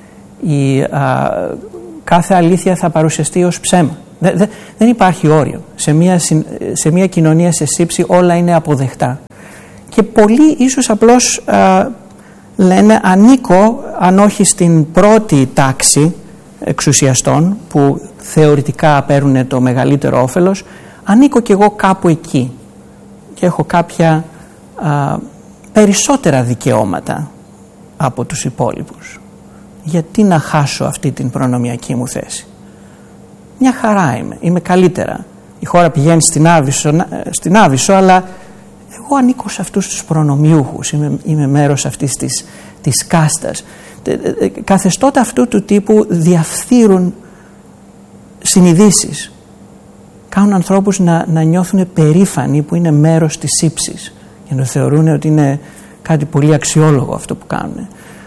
Κάθε αλήθεια θα παρουσιαστεί ως ψέμα. Δεν υπάρχει όριο. Σε μια κοινωνία σε σύψη όλα είναι αποδεκτά. Και πολλοί ίσως απλώς λένε ανήκω, αν όχι στην πρώτη τάξη εξουσιαστών που θεωρητικά παίρνουν το μεγαλύτερο όφελος, ανήκω κι εγώ κάπου εκεί και έχω κάποια περισσότερα δικαιώματα από τους υπόλοιπους. Γιατί να χάσω αυτή την προνομιακή μου θέση? Μια χαρά είμαι καλύτερα. Η χώρα πηγαίνει στην Άβυσσο, αλλά εγώ ανήκω σε αυτούς τους προνομιούχους, είμαι μέρος αυτής της κάστας. Καθεστώτα αυτού του τύπου διαφθείρουν συνειδήσεις. Κάνουν ανθρώπους να νιώθουν περήφανοι που είναι μέρος της ύψης και να θεωρούν ότι είναι κάτι πολύ αξιόλογο αυτό που κάνουν.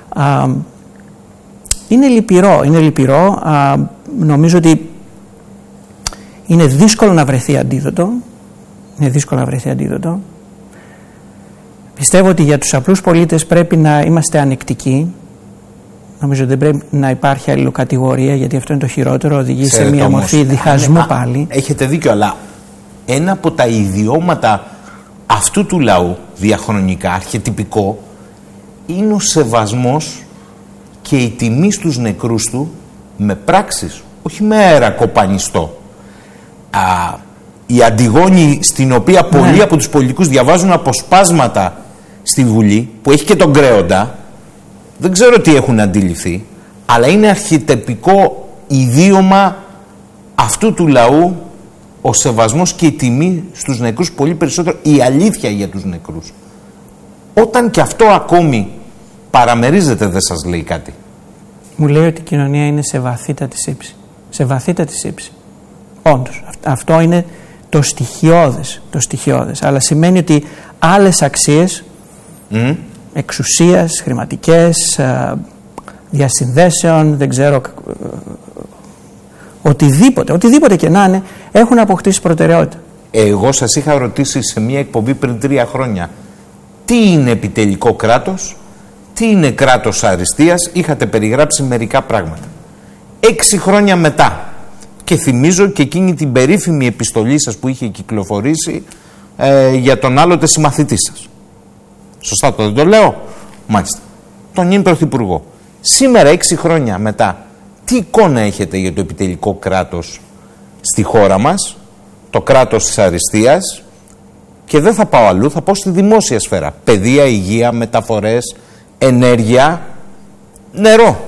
Είναι λυπηρό. Νομίζω ότι είναι δύσκολο να βρεθεί αντίδοτο. Πιστεύω ότι για τους απλούς πολίτες πρέπει να είμαστε ανεκτικοί. Νομίζω ότι δεν πρέπει να υπάρχει αλληλοκατηγορία, γιατί αυτό είναι το χειρότερο, οδηγεί σε μια μορφή διχασμού πάλι. Έχετε δίκιο, αλλά ένα από τα ιδιώματα αυτού του λαού διαχρονικά, αρχετυπικό, είναι ο σεβασμός και η τιμή στους νεκρούς του με πράξεις, όχι με αέρα κοπανιστό. Η Αντιγόνη, στην οποία πολλοί από τους πολιτικούς διαβάζουν αποσπάσματα στη Βουλή, που έχει και τον Κρέοντα, δεν ξέρω τι έχουν αντιληφθεί, αλλά είναι αρχιτεπτικό ιδίωμα αυτού του λαού ο σεβασμός και η τιμή στους νεκρούς, πολύ περισσότερο η αλήθεια για τους νεκρούς. Όταν και αυτό ακόμη παραμερίζεται, δεν σας λέει κάτι? Μου λέει ότι η κοινωνία είναι σε βαθύτατη σύψη. Σε βαθύτατη σύψη. Όντως, αυτό είναι το στοιχειώδες. Αλλά σημαίνει ότι άλλες αξίες εξουσίας, χρηματικές, διασυνδέσεων, δεν ξέρω, οτιδήποτε και να είναι, έχουν αποκτήσει προτεραιότητα. Εγώ σας είχα ρωτήσει σε μια εκπομπή πριν 3 χρόνια τι είναι επιτελικό κράτος, τι είναι κράτος αριστείας, είχατε περιγράψει μερικά πράγματα. 6 χρόνια μετά, και θυμίζω και εκείνη την περίφημη επιστολή σας που είχε κυκλοφορήσει για τον άλλοτε συμμαθητή σας. Σωστά δεν το λέω? Μάλιστα. Τον ήμουν πρωθυπουργό. Σήμερα 6 χρόνια μετά, τι εικόνα έχετε για το επιτελικό κράτος στη χώρα μας, το κράτος της αριστείας? Και δεν θα πάω αλλού, θα πάω στη δημόσια σφαίρα. Παιδεία, υγεία, μεταφορές, ενέργεια, νερό.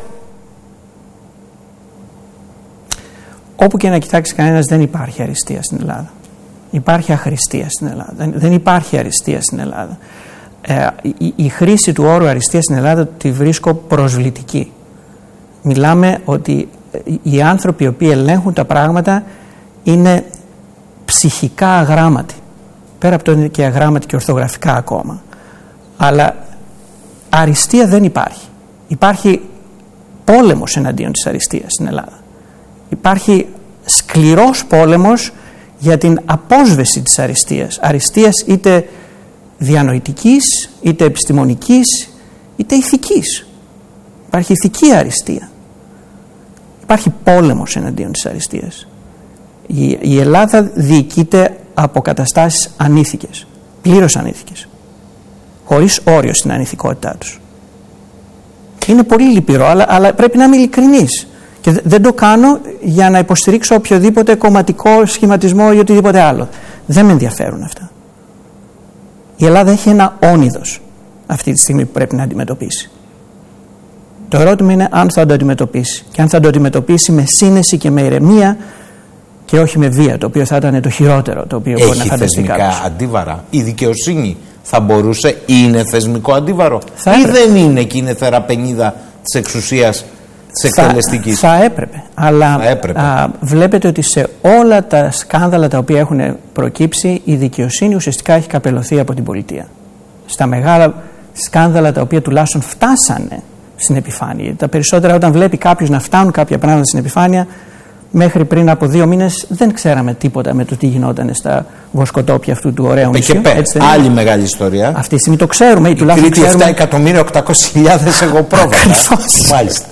Όπου και να κοιτάξει κανένας, δεν υπάρχει αριστεία στην Ελλάδα. Υπάρχει αχρηστία στην Ελλάδα. Δεν υπάρχει αριστεία στην Ελλάδα. Η χρήση του όρου αριστεία στην Ελλάδα τη βρίσκω προσβλητική. Μιλάμε ότι οι άνθρωποι οι οποίοι ελέγχουν τα πράγματα είναι ψυχικά αγράμματοι. Πέρα από το είναι και αγράμματοι και ορθογραφικά ακόμα. Αλλά αριστεία δεν υπάρχει. Υπάρχει πόλεμος εναντίον της αριστείας στην Ελλάδα. Υπάρχει σκληρός πόλεμος για την απόσβεση της αριστείας. Αριστείας είτε διανοητικής, είτε επιστημονικής, είτε ηθικής. Υπάρχει ηθική αριστεία. Υπάρχει πόλεμος εναντίον της αριστείας. Η Ελλάδα διοικείται από καταστάσεις ανήθικες, πλήρως ανήθικες, χωρίς όριο στην ανηθικότητά τους. Είναι πολύ λυπηρό, αλλά πρέπει να είμαι ειλικρινής. Και δεν το κάνω για να υποστηρίξω οποιοδήποτε κομματικό σχηματισμό ή οτιδήποτε άλλο. Δεν με ενδιαφέρουν αυτά. Η Ελλάδα έχει ένα όνειδος αυτή τη στιγμή που πρέπει να αντιμετωπίσει. Το ερώτημα είναι αν θα το αντιμετωπίσει. Και αν θα το αντιμετωπίσει με σύνεση και με ηρεμία και όχι με βία, το οποίο θα ήταν το χειρότερο το οποίο μπορεί να φανταστεί κάποιος. Έχει θεσμικά αντίβαρα? Η δικαιοσύνη θα μπορούσε, είναι θεσμικό αντίβαρο ή δεν είναι και είναι θεραπενίδα της εξουσίας της εκτελεστικής? Θα έπρεπε. Αλλά βλέπετε ότι σε όλα τα σκάνδαλα τα οποία έχουν προκύψει η δικαιοσύνη ουσιαστικά έχει καπελωθεί από την πολιτεία. Στα μεγάλα σκάνδαλα τα οποία τουλάχιστον φτάσανε στην επιφάνεια. Τα περισσότερα, όταν βλέπει κάποιος να φτάνουν κάποια πράγματα στην επιφάνεια, μέχρι πριν από 2 μήνες δεν ξέραμε τίποτα με το τι γινόταν στα βοσκοτόπια αυτού του ωραίου νησιού. Άλλη μεγάλη ιστορία. Αυτή τη στιγμή το ξέρουμε. Η Κρήτη 7.800.000 εγωπρόβατα. Μάλιστα.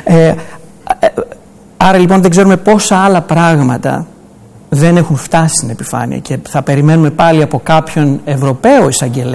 Άρα λοιπόν δεν ξέρουμε πόσα άλλα πράγματα δεν έχουν φτάσει στην επιφάνεια και θα περιμένουμε πάλι από κάποιον Ευρωπαίο εισαγγελέα